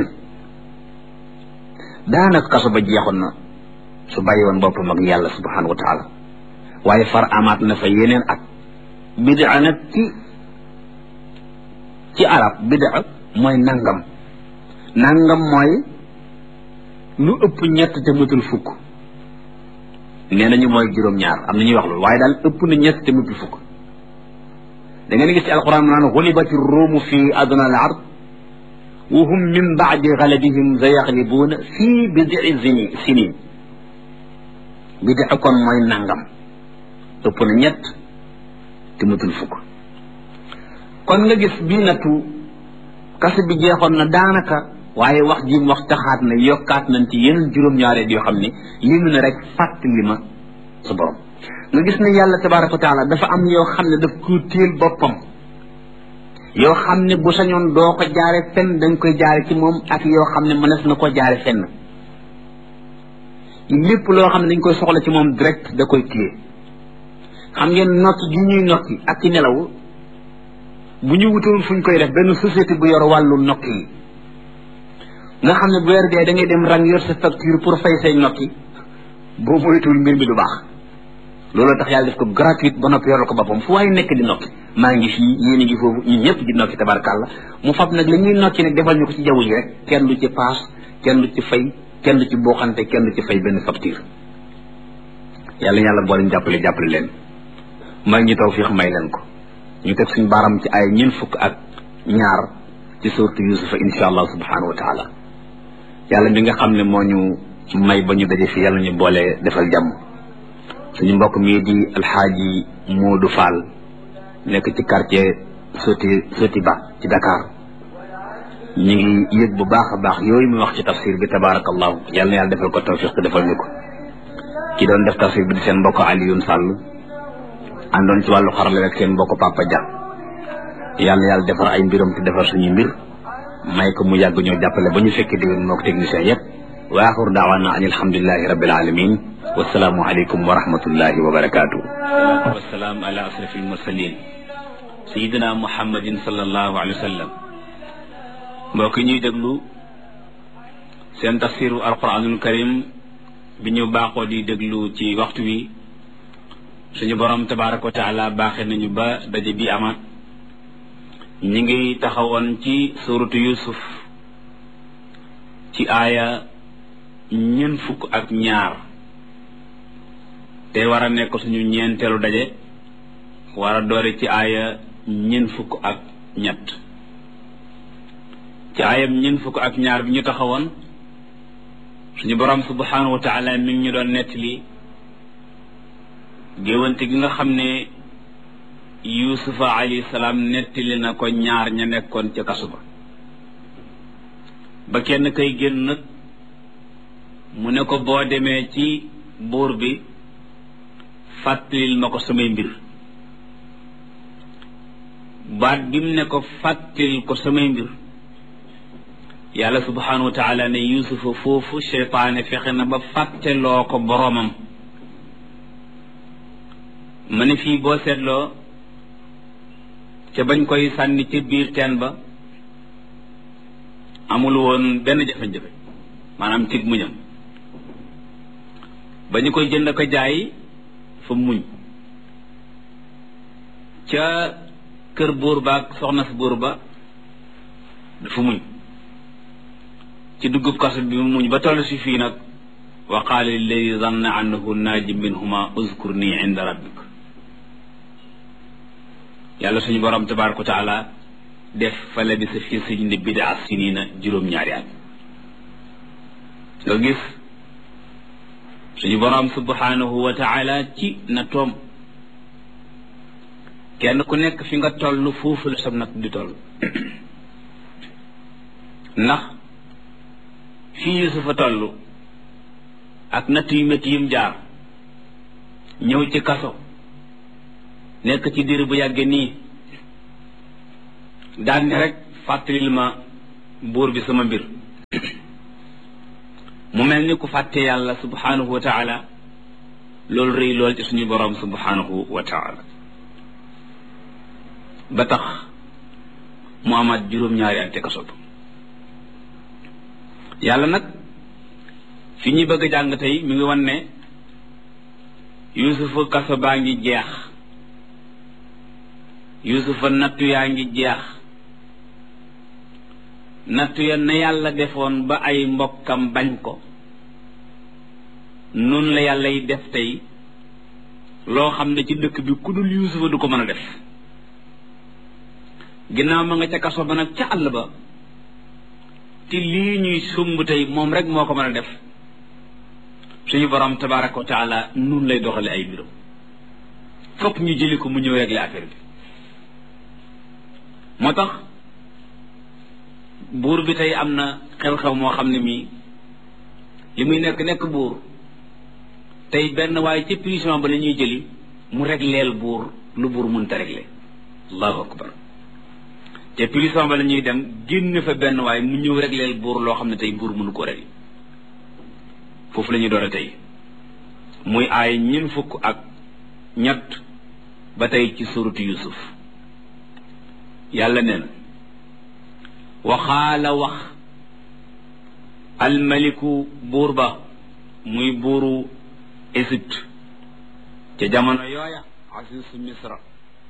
daanaka kaso ba jeexoon na su bàyyi woon boppam ak yàlla subhanahu wa taala waaye far amaat na fa yeneen at bid'a nag ci arab bid'a mooy nangam mooy lu ëpp ñett te matul fukk nee nañu mooy juróom-ñaar am na ñuy wax loolu waaye daal ëpp na ñett te matul fukk da ngeen gis ci alquran mu naan gulibati ruumu fi adna al ard wa hum min baadi galabihim sayaxlibuuna fii bid'i sinin bid'a kon mooy nangam ëpp na ñett te matul fukk kon nga gis bii nattu kaso bi jeexoon na daanaka waaye wax ji mu wax taxaat na yokkaat nañ ci yeneen juróom-ñaareel yoo xam ne lii mu ne rek fàttali ma sa borom nga gis ne yàlla tabaraka wa taala dafa am yoo xam ne daf ko téel boppam yoo xam ne bu sañoon doo ko jaare fenn dañ koy jaare ci moom ak yoo xam ne mënees na ko jaare fenn lépp loo xam ne dañ koy soxla ci moom direct da koy téye xam ngeen nokki gi ñuy nokki ak ci nelaw bu ñu wutoon fuñ koy def benn société bu yor wàllu nokki yi nga xam ne bu weer dee da ngay dem rang yor sa facture pour fay say nokki boo moytuwul mbir mi du baax looloo tax yàlla def ko gratuite ba noppi yoral ko boppam fu waaye nekk di nokki maa ngi fii yéen a ngi foofu ñun ñëpp di nokki tabarkàlla mu fab nag la ñuy nokki nag defal ñu ko ci jaww ji rek kenn du ci paas kenn du ci fay kenn du ci booxante kenn du ci fay benn facture yàlla boole ñu jàppale leen may ñu tawfiix may leen ko ñu teg suñu baaram ci ay ñeent fukk ak ñaar ci suurtu yusufa insha allah subhanahu wa taala yàlla mi nga xam ne moo ñu may ba ñu daje fi yàlla ñu boole defal jàmm suñu mbokk mii di alxaaji Moodu Fall nekk ci quartier Soti Ba ci Dakar ñu ngi yëg bu baax a baax yooyu mu wax ci tafsir bi tabarakallahu yàlla na yàlla defal ko tawfiq te defal ñu ko ki doon def tafsir bi di seen mbokk Alioune Sall àndoon ci wàllu xarale rek seen mbokk Papa Dia yàlla na yàlla defar ay mbiram te defar suñu mbir may ko mu yàgg ñoo jàppale ba ñu fekkee déwén moo ko technicien yëpp wa axiru daawaana an alhamdulilahi rabbil alamin wasalaamu aleykum wa rahmatullahi wa barakatuh wasalaam ala asrafil mursalin sayidina muhammadin sallallahu alayhi wa sallam mbokk ñuy déglu seen tafsiru alquranul karim bi ñu baaxoo di déglu ci waxtu wi suñu borom tabaraka wa taala baaxee nañu ba daje bi amaat ñi ngi taxawoon ci suratu yusuf ci aaya 42 te war a nekk suñu ñeenteelu daje war a doore ci aaya 43 ci aayam 42 bi ñu taxawoon suñu borom subhanahu wa taala mi ngi ñu doon nettali géwante gi nga xam ne yusufa alayhi salaam nettali na ko ñaar ña nekkoon ca kasu ba kenn kay génn nag mu ne ko boo demee ci buur bi fàttalil ma ko samay mbir baat bi mu ne ko fàttalil ko samay mbir yàlla subhanahu wa taala ne yusufa foofu seytaane fexe na ba fàtteloo ko boroomam ma ne fii boo seetloo ca bañ koy sànni ca biir teen ba amul woon benn jafe-jafe maanaam tig muñam ba ñu koy jënd ko jaay fa muñ ca kër buur ba ak soxna si buur ba dafa muñ ci duggub kaso bi mu muñ ba toll si fii nag wa qaala lilladi zanna annahu naaji minhuma uzkurni inda rabbik yàlla suñu borom tabaraka wa taala def fa labisa fi sijni bid'a sinina juróom-ñaari at nga gis suñu borom subhanahu wa taala ci na toom kenn ku nekk fi nga toll foofu la sam nat di toll ndax fii Yusufa toll ak natt yu métti yim jaar ñëw ci kaso nekk ci diir bu yàgge nii daan ne rek fàttalil ma buur bi sama mbir mu mel ni ku fàtte yàlla subhanahu wa taala loolu rëy lool ci suñu boroom subhanahu wa taala ba tax mu amaat juróom-ñaari ante kaso yàlla nag fi ñuy bëgg a jàng tey mi ngi wan ne yusufa kaso baa ngi jeex yusufa nattu yaa ngi jeex nattu ya na yàlla defoon ba ay mbokkam bañ ko noonu la yàlla yi def tey loo xam ne ci dëkk bi ku dul yusufa du ko mën a def ginnaaw ma nga ca kaso ba nag ca àll ba te lii ñuy sumb tey moom rek moo ko mën a def suñu borom tabaraka wa taala nun lay doxale ay mbiram fokk ñu jëli ko mu ñëw régler affaire bi moo tax buur bi tey am na xew-xew moo xam ne mii li muy nekk buur tey benn waaye ci prison ba la ñuy jëli mu régleel buur lu buur mënta régler allahu akbar te prison ba la ñuy dem génn fa benn waaye mu ñëw régleel buur loo xam ne tey buur mënu ko régler foofu la ñuy doore tey muy aay ñeent fukk ak ñett ba tey ci suratu yusuf yàlla nee na waxaala wax almaliku buur ba muy buuru Égypte ca jamono yooya asisu misra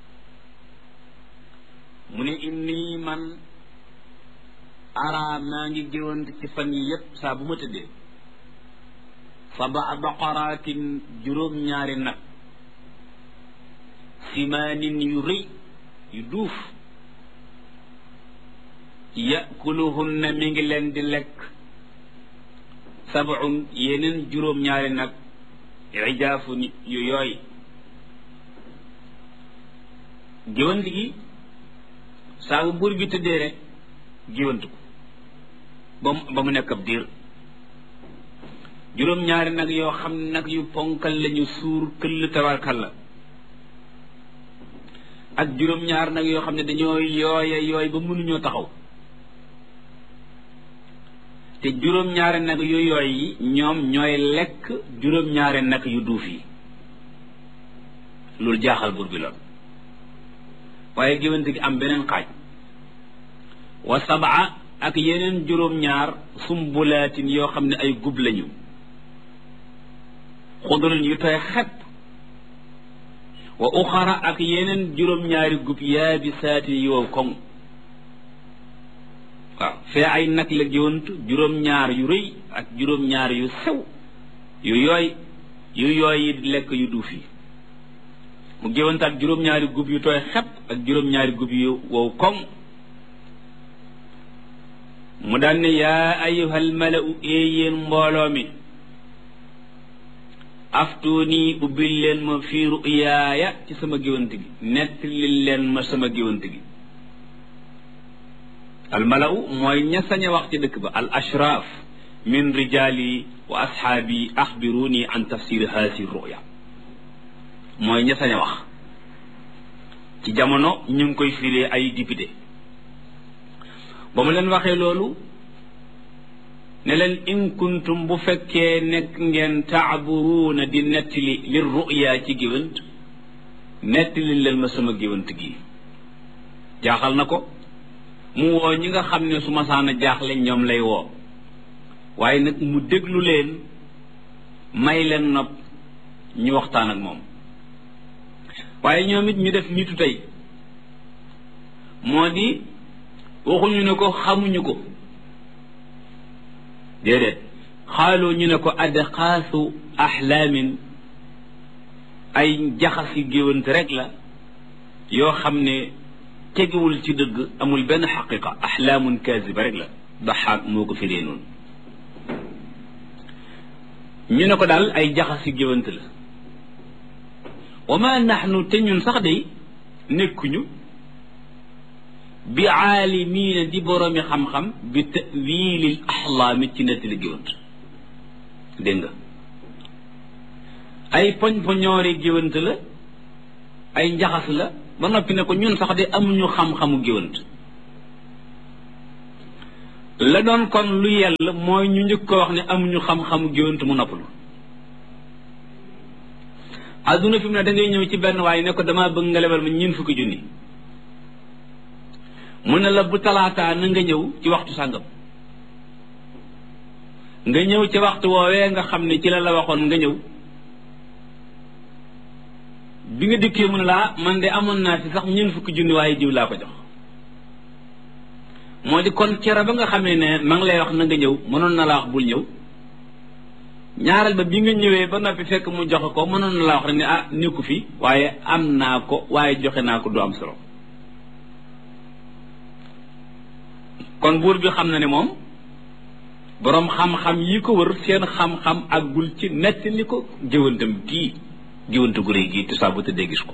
mu ne inni man ara maa ngi géwante ci fan yi yépp saa bu ma tëddee sab'a baqaraatin juróom-ñaari nag simaanin yu rëy yu duuf yakuluhunna mi ngi leen di lekk sab'un yeneen juróom-ñaari nag ijaafun yu yooy géwant gi saa bu buur bi tëddee rek géwant ko ba mu nekk ab diir juróom-ñaari nag yoo xam ne nag yu ponkal lañu suur këll tabarkal la ak juróom-ñaari nag yoo xam ne dañoo yooy ba mënuñoo taxaw te juróom-ñaari nag yu yooy yi ñoom ñooy lekk juróom-ñaari nag yu duuf yi loolu jaaxal buur bi lool waaye géwante gi am beneen xaaj wa sab'a ak yeneen juróom-ñaar sumbulaatin yoo xam ne ay gub lañu xudrin yu tooy xepp wa uxara ak yeneen juróom-ñaari gub yaabisaatin yu wow koŋ waaw fee ay nag la géwant juróom-ñaar yu rëy ak juróom-ñaar yu sew yu yooy yi di lekk yu duuf yi mu géwant ak juróom-ñaari gub yu tooy xepp ak juróom-ñaari gub yu wow koŋ mu daan ne yaa ayyuhal mala'u yéen mbooloo mi aftuuni ubbil leen ma fii ruyaaya ci sama géwant gi nettali leen ma sama géwant gi al mala'u mooy ña sañ a wax ci dëkk ba al ashraaf min rijaali wa ashaabi axbiruuni an tafsir haasi ruya mooy ña sañ a wax ci jamono ñu ngi koy firee ay député ba mu leen waxee loolu ne leen in kuntum bu fekkee nekk ngeen taaburuuna di nettali li ruya ci géwant nettali leen ma sama géwant gi jaaxal na ko mu woo ñi nga xam ne su masaana jaaxle ñoom lay woo waaye nag mu déglu leen may leen nopp ñu waxtaan ak moom waaye ñoom it ñu def nitu tey moo di waxuñu ne ko xamuñu ko déedéet xaaloo ñu ne ko adxaasu axlaamin ay jaxasi géwant rek la yoo xam ne tegiwul ci dëgg amul benn xaqiqa axlaamun kaasiba rek la daxaak moo ko firee noonu ñu ne ko daal ay jaxasi géwant la wa ma naxnu te ñun sax day nekkuñu bi aalimiina di boroomi xam-xam bi tawilil axlaami ci nettali géwant dégg nga ay poñ poñoori géwant la ay njaxas la ba noppi ne ko ñun sax de amuñu xam-xamu géwant la doon kon lu yell mooy ñu njëkk ko wax ne amuñu xam-xamu géwant mu noppalu adduna fi mu ne da ngay ñëw ci benn waaye ne ko damaa bëgg nga lebal ma 40 junni mu ne la bu talaataa na nga ñëw ci waxtu sàngam nga ñëw ci waxtu woowee nga xam ne ci la waxoon nga ñëw bi nga dikkee mu ne laa man de amoon naa fi sax 40 junni waaye jiw laa ko jox moo di kon cere ba nga xamee ne ma ngi lay wax na nga ñëw mënoon na la wax bul ñëw ñaareel ba bi nga ñëwee ba noppi fekk mu joxe ko mënoon na la wax rek ne nekku fi waaye am naa ko waaye joxe naa ko du am solo kon buur bi xam na ne moom boroom xam-xam yi ko wër seen xam-xam àggul ci nettali ko géwantam gii géwante gu réy gii te saa bu tëddee gis ko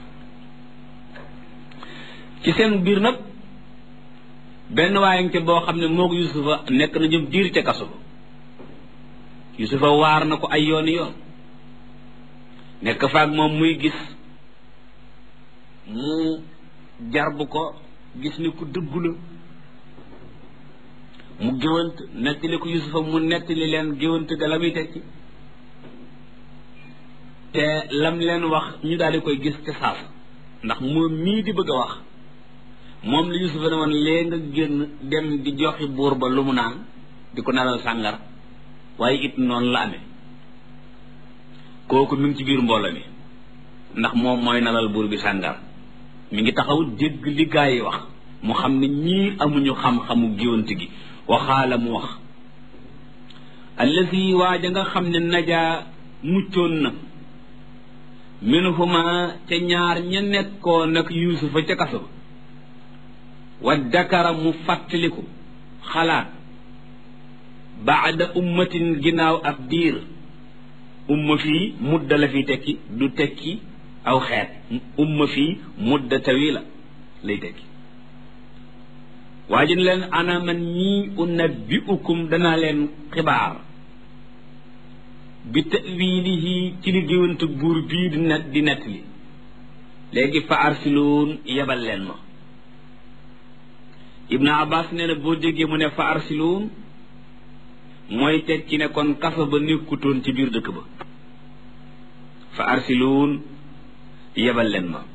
ci seen biir nag benn waaye boo xam ne moo ko Yusufa nekk na ñoom diir ca kaso ba Yusufa waar na ko ay yoon nekk faak moom muy gis mu jarbu ko gis ni ku dëggu la mu géwant nettali ko Yusufa mu nettali leen géwant ga la muy tekki te lam leen wax ñu daal di koy gis te saas ndax moom mii di bëgg a wax moom la Yusufa ne woon lee nga génn dem di joxi buur ba lu mu naan di ko nalal sàngar waaye it noonu la amee kooku mi ngi ci biir mbooloo mi ndax moom mooy nalal buur bi sàngar mi ngi taxaw dégg li gaa yi wax mu xam ne ñii amuñu xam-xamu géwante gi waxaala mu wax allazi waaja nga xam ne najaa muccoon na minhuma ca ñaar ña nekkoon nag Yuusufa ca kaso ba wa dakara mu fàttaliku xalaat baada ummatin ginnaaw ab diir umma fii mudda la fi tekki du tekki aw xeet umma fii mudda tawila lay tekki waajin leen ana man ñii unabbiukum danaa leen xibaar bi ta'wilihi ci li géwante buur bii di nett li léegi fa arsiluun yebal leen ma Ibn Abbas nee na boo déggee mu ne fa arsiluun mooy tekki ne kon kaso ba nekkutoon ci biir dëkk ba fa arsiluun yebal leen ma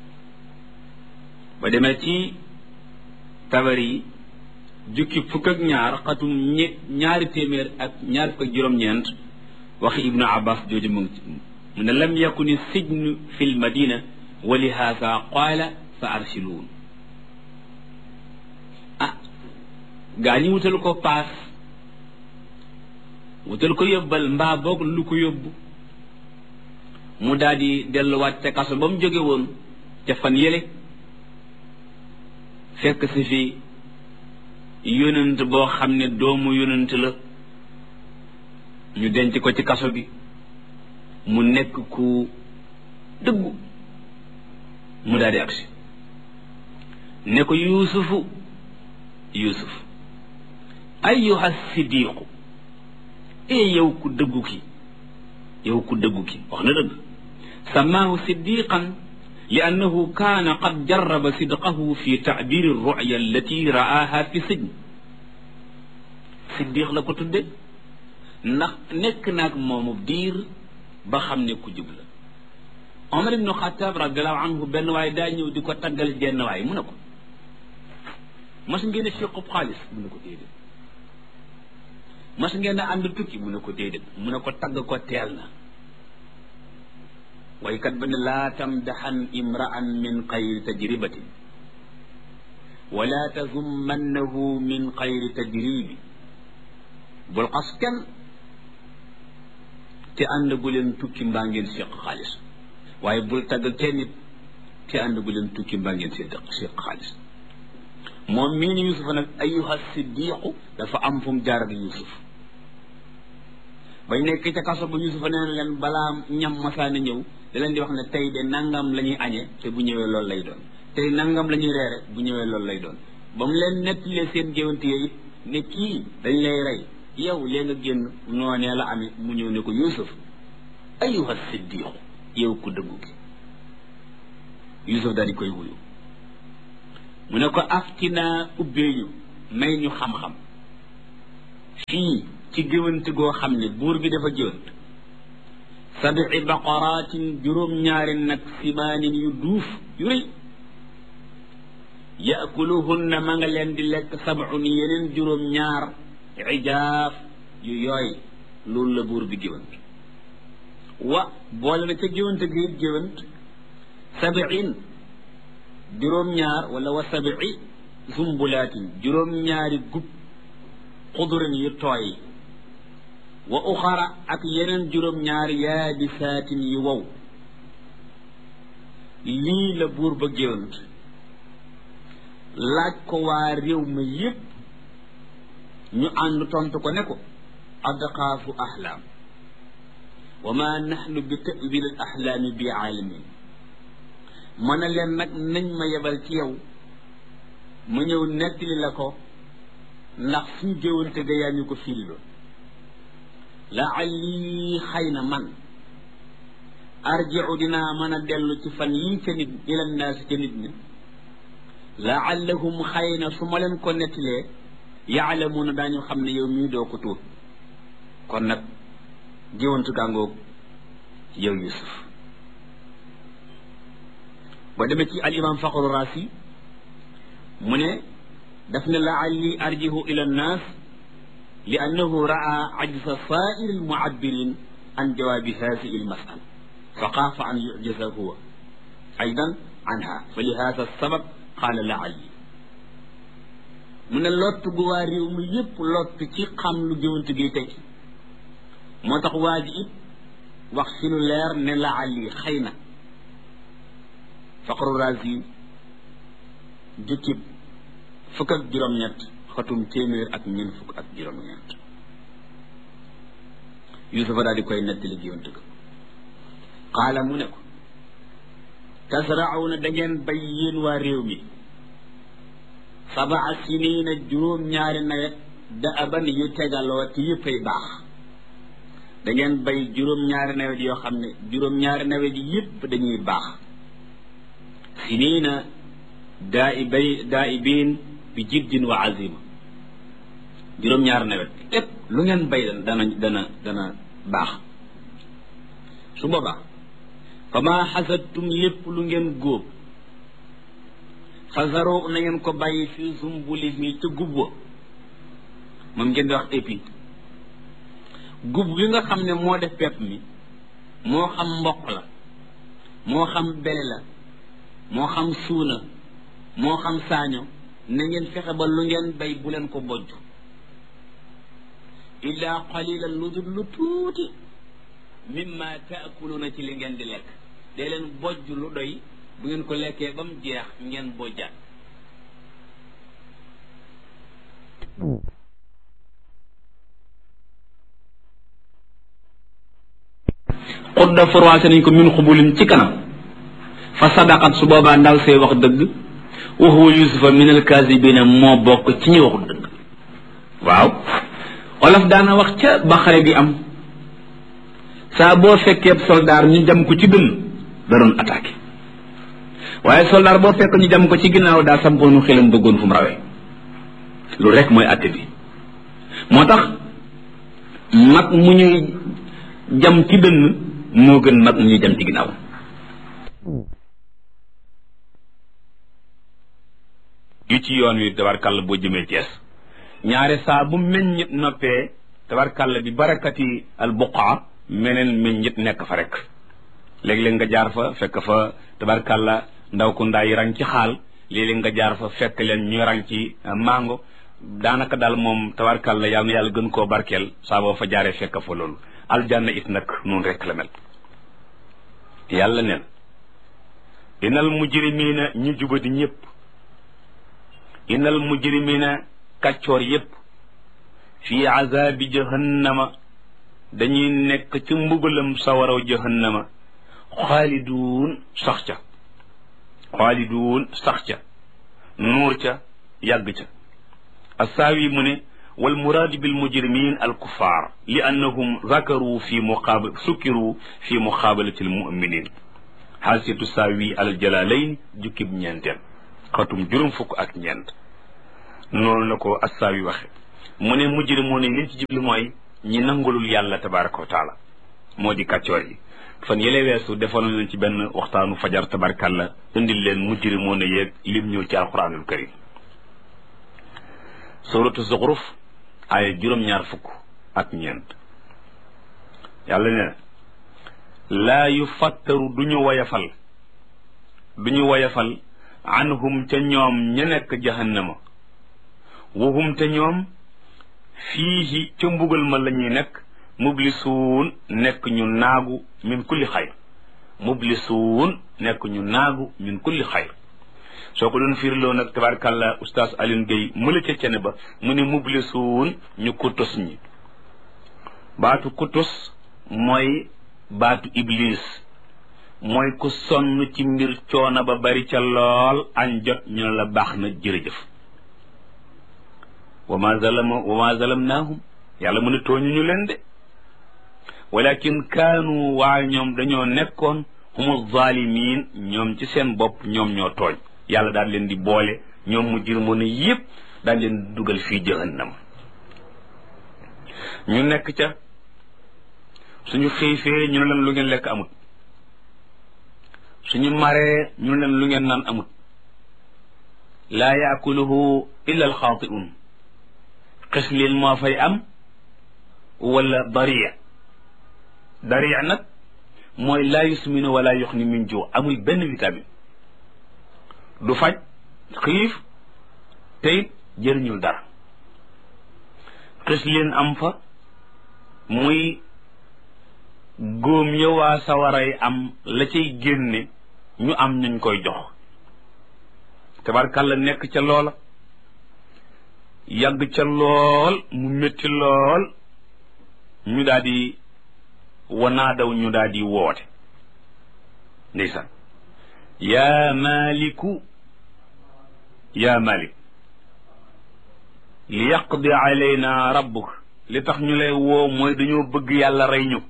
ba demee ci Tabari jukki fukk ak ñaar xatum ñaari téeméer ak ñaar fukk ak juróom-ñeent waxi Ibnu Abbas jooju mu ne lam yakuni sijnu fi l madina wa li haasa qaala fa arsiluun gaa ñi wutal ko paas wutal ko yóbbal mbaa boog lu ko yóbbu mu daal di delluwaat ca kaso ba mu jóge woon ca fan yële fekk si fi yonent boo xam ne doomu yonent la ñu denc ko ci kaso bi mu nekk ku dëggu mu daal di agsi ne ko yuusufu ayyuha siddiqu yow ku dëggu ki wax na dëgg samaahu siddiqan li annahu kaana qad jarraba sidqahu fi taabiri ruya allati ra'aha fi sijn siddiq la ko tudde ndax nekk naag moomu diir ba xam ne ku jub la Omar ibnu Xataab radiallahu anhu benn waay daa ñëw di ko taggal jenn waay mu ne ko mas ngeen a fiqub xaalis mu ne ko déedéet mas ngeen a ànd tukki mu ne ko déedéet mu ne ko tagg ko teel na waykat ba ne laa tamdaxan imra'an min xayri tajribatin wala tazummannahu min xayri tajribi bul xas kenn te ànd gu leen tukki mbaa ngeen séq xaalis waaye bul tagg kenn nit te ànd gu leen tukki mbaa ngeen séq xaalis moom mii ni Yuusufa nag ayyuha siddiqu dafa am fu mu jaar ak Yuusuf bañ nekk ca kaso ba Yuusufa nee na leen balaa ñam masaana ñëw da leen di wax ne tey de nangam la ñuy añee te bu ñëwee loolu lay doon tey nangam la ñuy reere bu ñëwee loolu lay doon ba mu leen nettalee seen géwante yooyu it ne kii dañ lay rey yow lee nga génn noonee la amee mu ñëw ne ko Yuusuf ayuha siddiqu yow ku dëggu gi Yuusuf daal di koy wuyu mu ne ko aftinaa ubbeeñu may ñu xam-xam fii ci géwante goo xam ne buur bi dafa géwant sabi baqaraatin juróom-ñaari nag simaanin yu duuf yu rëy yaakuluhunna ma nga leen di lekk sab'un yeneen juróom-ñaar ijaaf yu yooy loolu la buur bi géwant wa boole na ca géwante gi géwant sabiin juróom-ñaar wala wa sabii zumbulaatin juróom-ñaari gub xudurin yu tooy wa uxara ak yeneen juróom-ñaar yaabisaatin yu wow lii la buur ba géwant laaj ko waa réew ma yépp ñu ànd tontu ko ne ko adqaafu ahlaam wa ma naxnu bi ta'wil al ahlaami bi aalimin mën a leen nag nañ ma yebal ci yow ma ñëw nettali la ko ndax suñ géwante ga yaa ñu ko firiloo la'alli xëy na man arji'u dinaa mën a dellu ci fan yii ca nit ila naasi ca nit ñi la'allahum xëy na su ma leen ko nettalee yaalamuuna daañu xam ne yow mii doo ko tuut kon nag géwantu gàngoog yow Yuusuf ba demee ci al imam Faxru Raasi mu ne daf ne la'alli arji'u ila nnaas li annahu raa ajza saa'iri almu'abbirin an jawaabi haadihi almas'ala fa xaafa an yu'jaza huwa aydan anha fa li haadha sabab qaala la'alli mu ne lott gu waa réew mi yépp lott ci xam lu géwante gi tekki moo tax waa ji it wax fi lu leer ne la'alli xëy na Faxru Raasi jukkib fukk ak juróom-ñett xatum téeméer ak ñeent fukk ak juróom-ñett Yuusufa daal di koy nettali géwante ko qaala mu ne ko tasra'una da ngeen bay yéen waa réew mi sab'a siniina juróom-ñaari nawet da'aban yu tegaloo te yëppay baax da ngeen bay juróom-ñaari nawet yoo xam ne juróom-ñaari nawet yi yëpp dañuy baax siniina daa'ibiin bi jiddin wa azima juróom-ñaari nawet lépp lu ngeen bay dana baax su boobaa fa maa xasadtum lépp lu ngeen góob fa zaroo na ngeen ko bàyyi fi zumbuli mi ca gub wa moom ngeen di wax épi gub gi nga xam ne moo def pepp mi moo xam mboq la moo xam bele la moo xam suuna moo xam saaño na ngeen fexe ba lu ngeen bay bu leen ko bojj illaa qalilan lu dul lu tuuti mimma taakuluuna ci li ngeen di lekk dee leen bojj lu doy bu ngeen ko lekkee ba mu jeex ngeen bojjaat xudda forwaase nañ ko min xubulin ci kanam fa sadaqat su boobaa ndaw see wax dëgg wa huwa Yuusufa min alkaasibina moo bokk ci ñi waxul dëgg waaw olof daana wax ca ba xare bi am saa boo fekkee soldaar ñu jam ko ci dënn da doon attaqué waaye soldaar boo fekk ñu jam ko ci ginnaaw daa sampoonu xelam bëggoon fu mu rawee lu rek mooy atte bi moo tax mag mu ñuy jam ci dënn moo gën mag mu ñuy jam ci ginnaaw yu ci yoon wi tabarkàlla boo jëmee Cees ñaare saa bu meññit noppee tabarkàlla bi barakati al buqaa meneen meññit nekk fa rek léeg-léeg nga jaar fa fekk fa tabarkàlla ndaw ku ndaa yi rang ci xaal léeg-léeg nga jaar fa fekk leen ñu rang ci mango daanaka daal moom tabarkàlla yàlla na yàlla gën koo barkeel saa boo fa jaaree fekk fa loolu aljanna it nag noonu rek la mel yàlla neen inal mujrimina ñu jubadi ñëpp inal mujrimina kàccoor yépp fii azabi jahannama dañuy nekk ci mbugalam sawaraw jahannama xaaliduun sax ca nuur ca yàgg ca assaawi mu ne والمراد بالمجرمين الكفار لأنهم ذكروا سكروا في مقابلة المؤمنين حاشية تساوي على الجلالين جكب نيانتين خاتم جرم فك أك نيانت نون لكو الساوي واخي من مجرمون لين تجيب موي ñi nangulul yàlla tabaraka wa taala moo di kàccoor yi fan yële weesu defoon nañ ci benn waxtaanu fajar tabarkalla indil leen mujrimoon yeeg lim ñëw ci alquranul karim suratu zuxruf ay juróom-ñaar fukk ak ñeent yàlla ne laa yufattaru duñu woyafal anhum ca ñoom ña nekk jahannama wahum te ñoom fiihi ca mbugal ma la ñuy nekk mublisuun nekk ñu naagu min kulli xayr mublisuun nekk ñu naagu min kulli xayr soo ko doon fiirloo nag tabaarkàlla oustaz Alioune Gueye mëla ca cene ba mu ne mublisuun ñu kutus ñi baatu kutus mooy baatu iblis mooy ku sonn ci mbir coono ba bari ca lool añ jot ñu ne la baax na jërëjëf wa ma zalamnaahum yàlla mu ne tooñu ñu leen de walakin kaanu waaye ñoom dañoo nekkoon humu zaalimiin ñoom ci seen bopp ñoom ñoo tooñ yàlla daal leen di boole ñoom mu jir mën a yëpp daal leen dugal fii jahannam ñu nekk ca suñu xiifee ñu ne leen lu ngeen lekk amut suñu maree ñu ne leen lu ngeen naan amut laa yaakuluhu illa alxaati'un xis leen moo fay am wala dariya nag mooy laa yusminu wala yuxni min juu amul benn vitamine du faj xiif teyit jëriñul dara xis leen am fa muy góom yowaa sawaray am la cay génne ñu am ñuñ koy jox tabarkàlla nekk ca loola yàgg ca lool mu métti lool ñu daal di wanaadaw ñu daal di woote ndeysaan yaa malik li yaqdi alayna rabbuk li tax ñu lay woo mooy dañoo bëgg yàlla rey ñu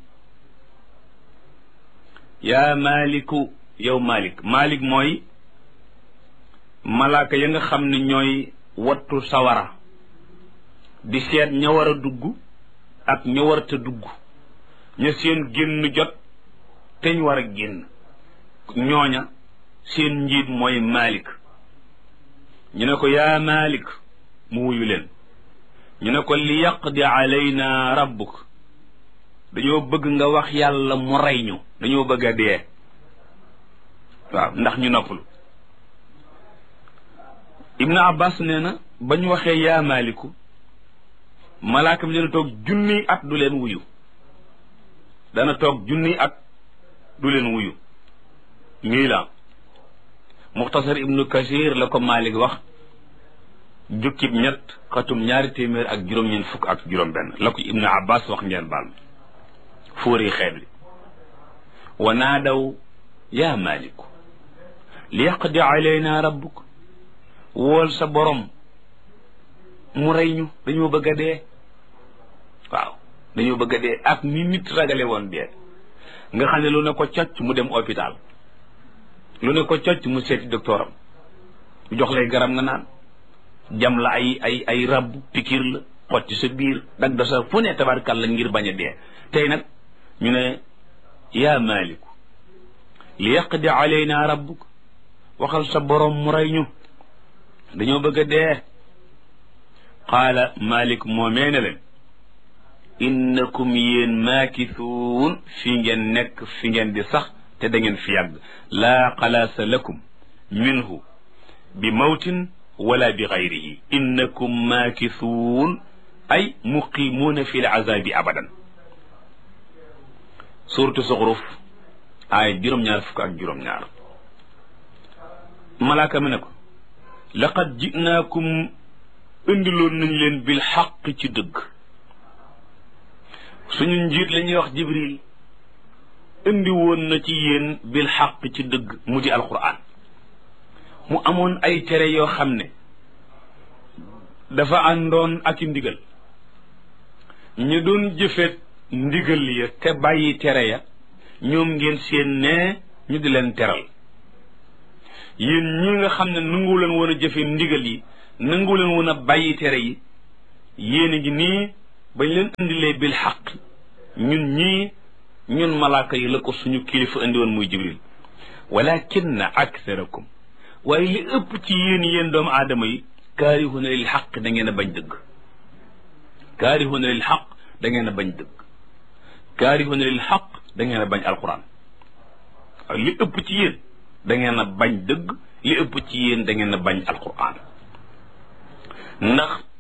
yaa maliku yow malik mooy malaaka ya nga xam ne ñooy wattu sawara di seet ña war a dugg ak ña warta dugg ña seen génn jot teñ war a génn ñooña seen njiit mooy malik ñu ne ko yaa malik mu wuyu leen ñu ne ko li yaqdi alayna rabbuk dañoo bëgg nga wax yàlla mu rey ñu dañoo bëgg a dee waaw ndax ñu noppalu ibnu abbas nee na ba ñu waxee yaa maliku malaaka mi dana toog junniy at du leen wuyu dana toog junniy at du leen wuyu nii la muxtasar ibnu kasir la ko malik wax jukkib ñett xatum 200 ak juróom-ñeent fukk ak juróom-benn la ko ibnu abbas wax ngeen baal fóori xeet li wa naadaw yaa maliku li yaqdi alayna rabbuk wool sa borom mu rey ñu dañoo bëgg a dee waaw dañoo bëgg a dee ak ni nit ragale woon dee nga xam ne lu ne ko cocc mu dem hôpital lu ne ko cocc mu seeti docteuram mu jox lay garab nga naan jam la ay rab pikir la xotti sa biir dag da sa fu ne tabarkal la ngir bañ a dee tey nag ñu ne yaa maliku li yaqdi alayna rabbuk waxal sa borom mu rey ñu dañoo bëgg a dee qaala malik moomee ne leen innakum yéen maakisuun fi ngeen nekk fi ngeen di sax te da ngeen fi yàgg laa xalaasa lakum minhu bi mawtin wala bi gayrihi innakum maakisuun ay muqimuuna fi l azabi abadan suuratu Zuxruf ay juróom-ñaar fukk ak juróom-ñaar malaaka mi ne ko laqad jinaakum indiloon nañ leen bil xaq ci dëgg suñu njiit la ñuy wax jibril indi woon na ci yéen bil xaq ci dëgg mu di alquran mu amoon ay tere yoo xam ne dafa àndoon ak i ndigal ñu doon jëfet ndigal ya te bàyyi tere ya ñoom ngeen seen ne ñu di leen teral yéen ñi nga xam ne nangu leen woon a jëfe ndigal yi nangu leen woon a bàyyi tere yi yéen a ngi nii bañ leen indilee bil xaq ñun malaaka yi la ko suñu kilifa indi woon muy jibril walakinna aktharakum waaye li ëpp ci yéen doomu aadama yi kaarihuna lil xaq da ngeen a bañ dëgg kaarihuna lil xaq da ngeen a bañ dëgg kaarihuna lil xaq da ngeen a bañ alquran li ëpp ci yéen da ngeen a bañ dëgg li ëpp ci yéen da ngeen a bañ alquran ndax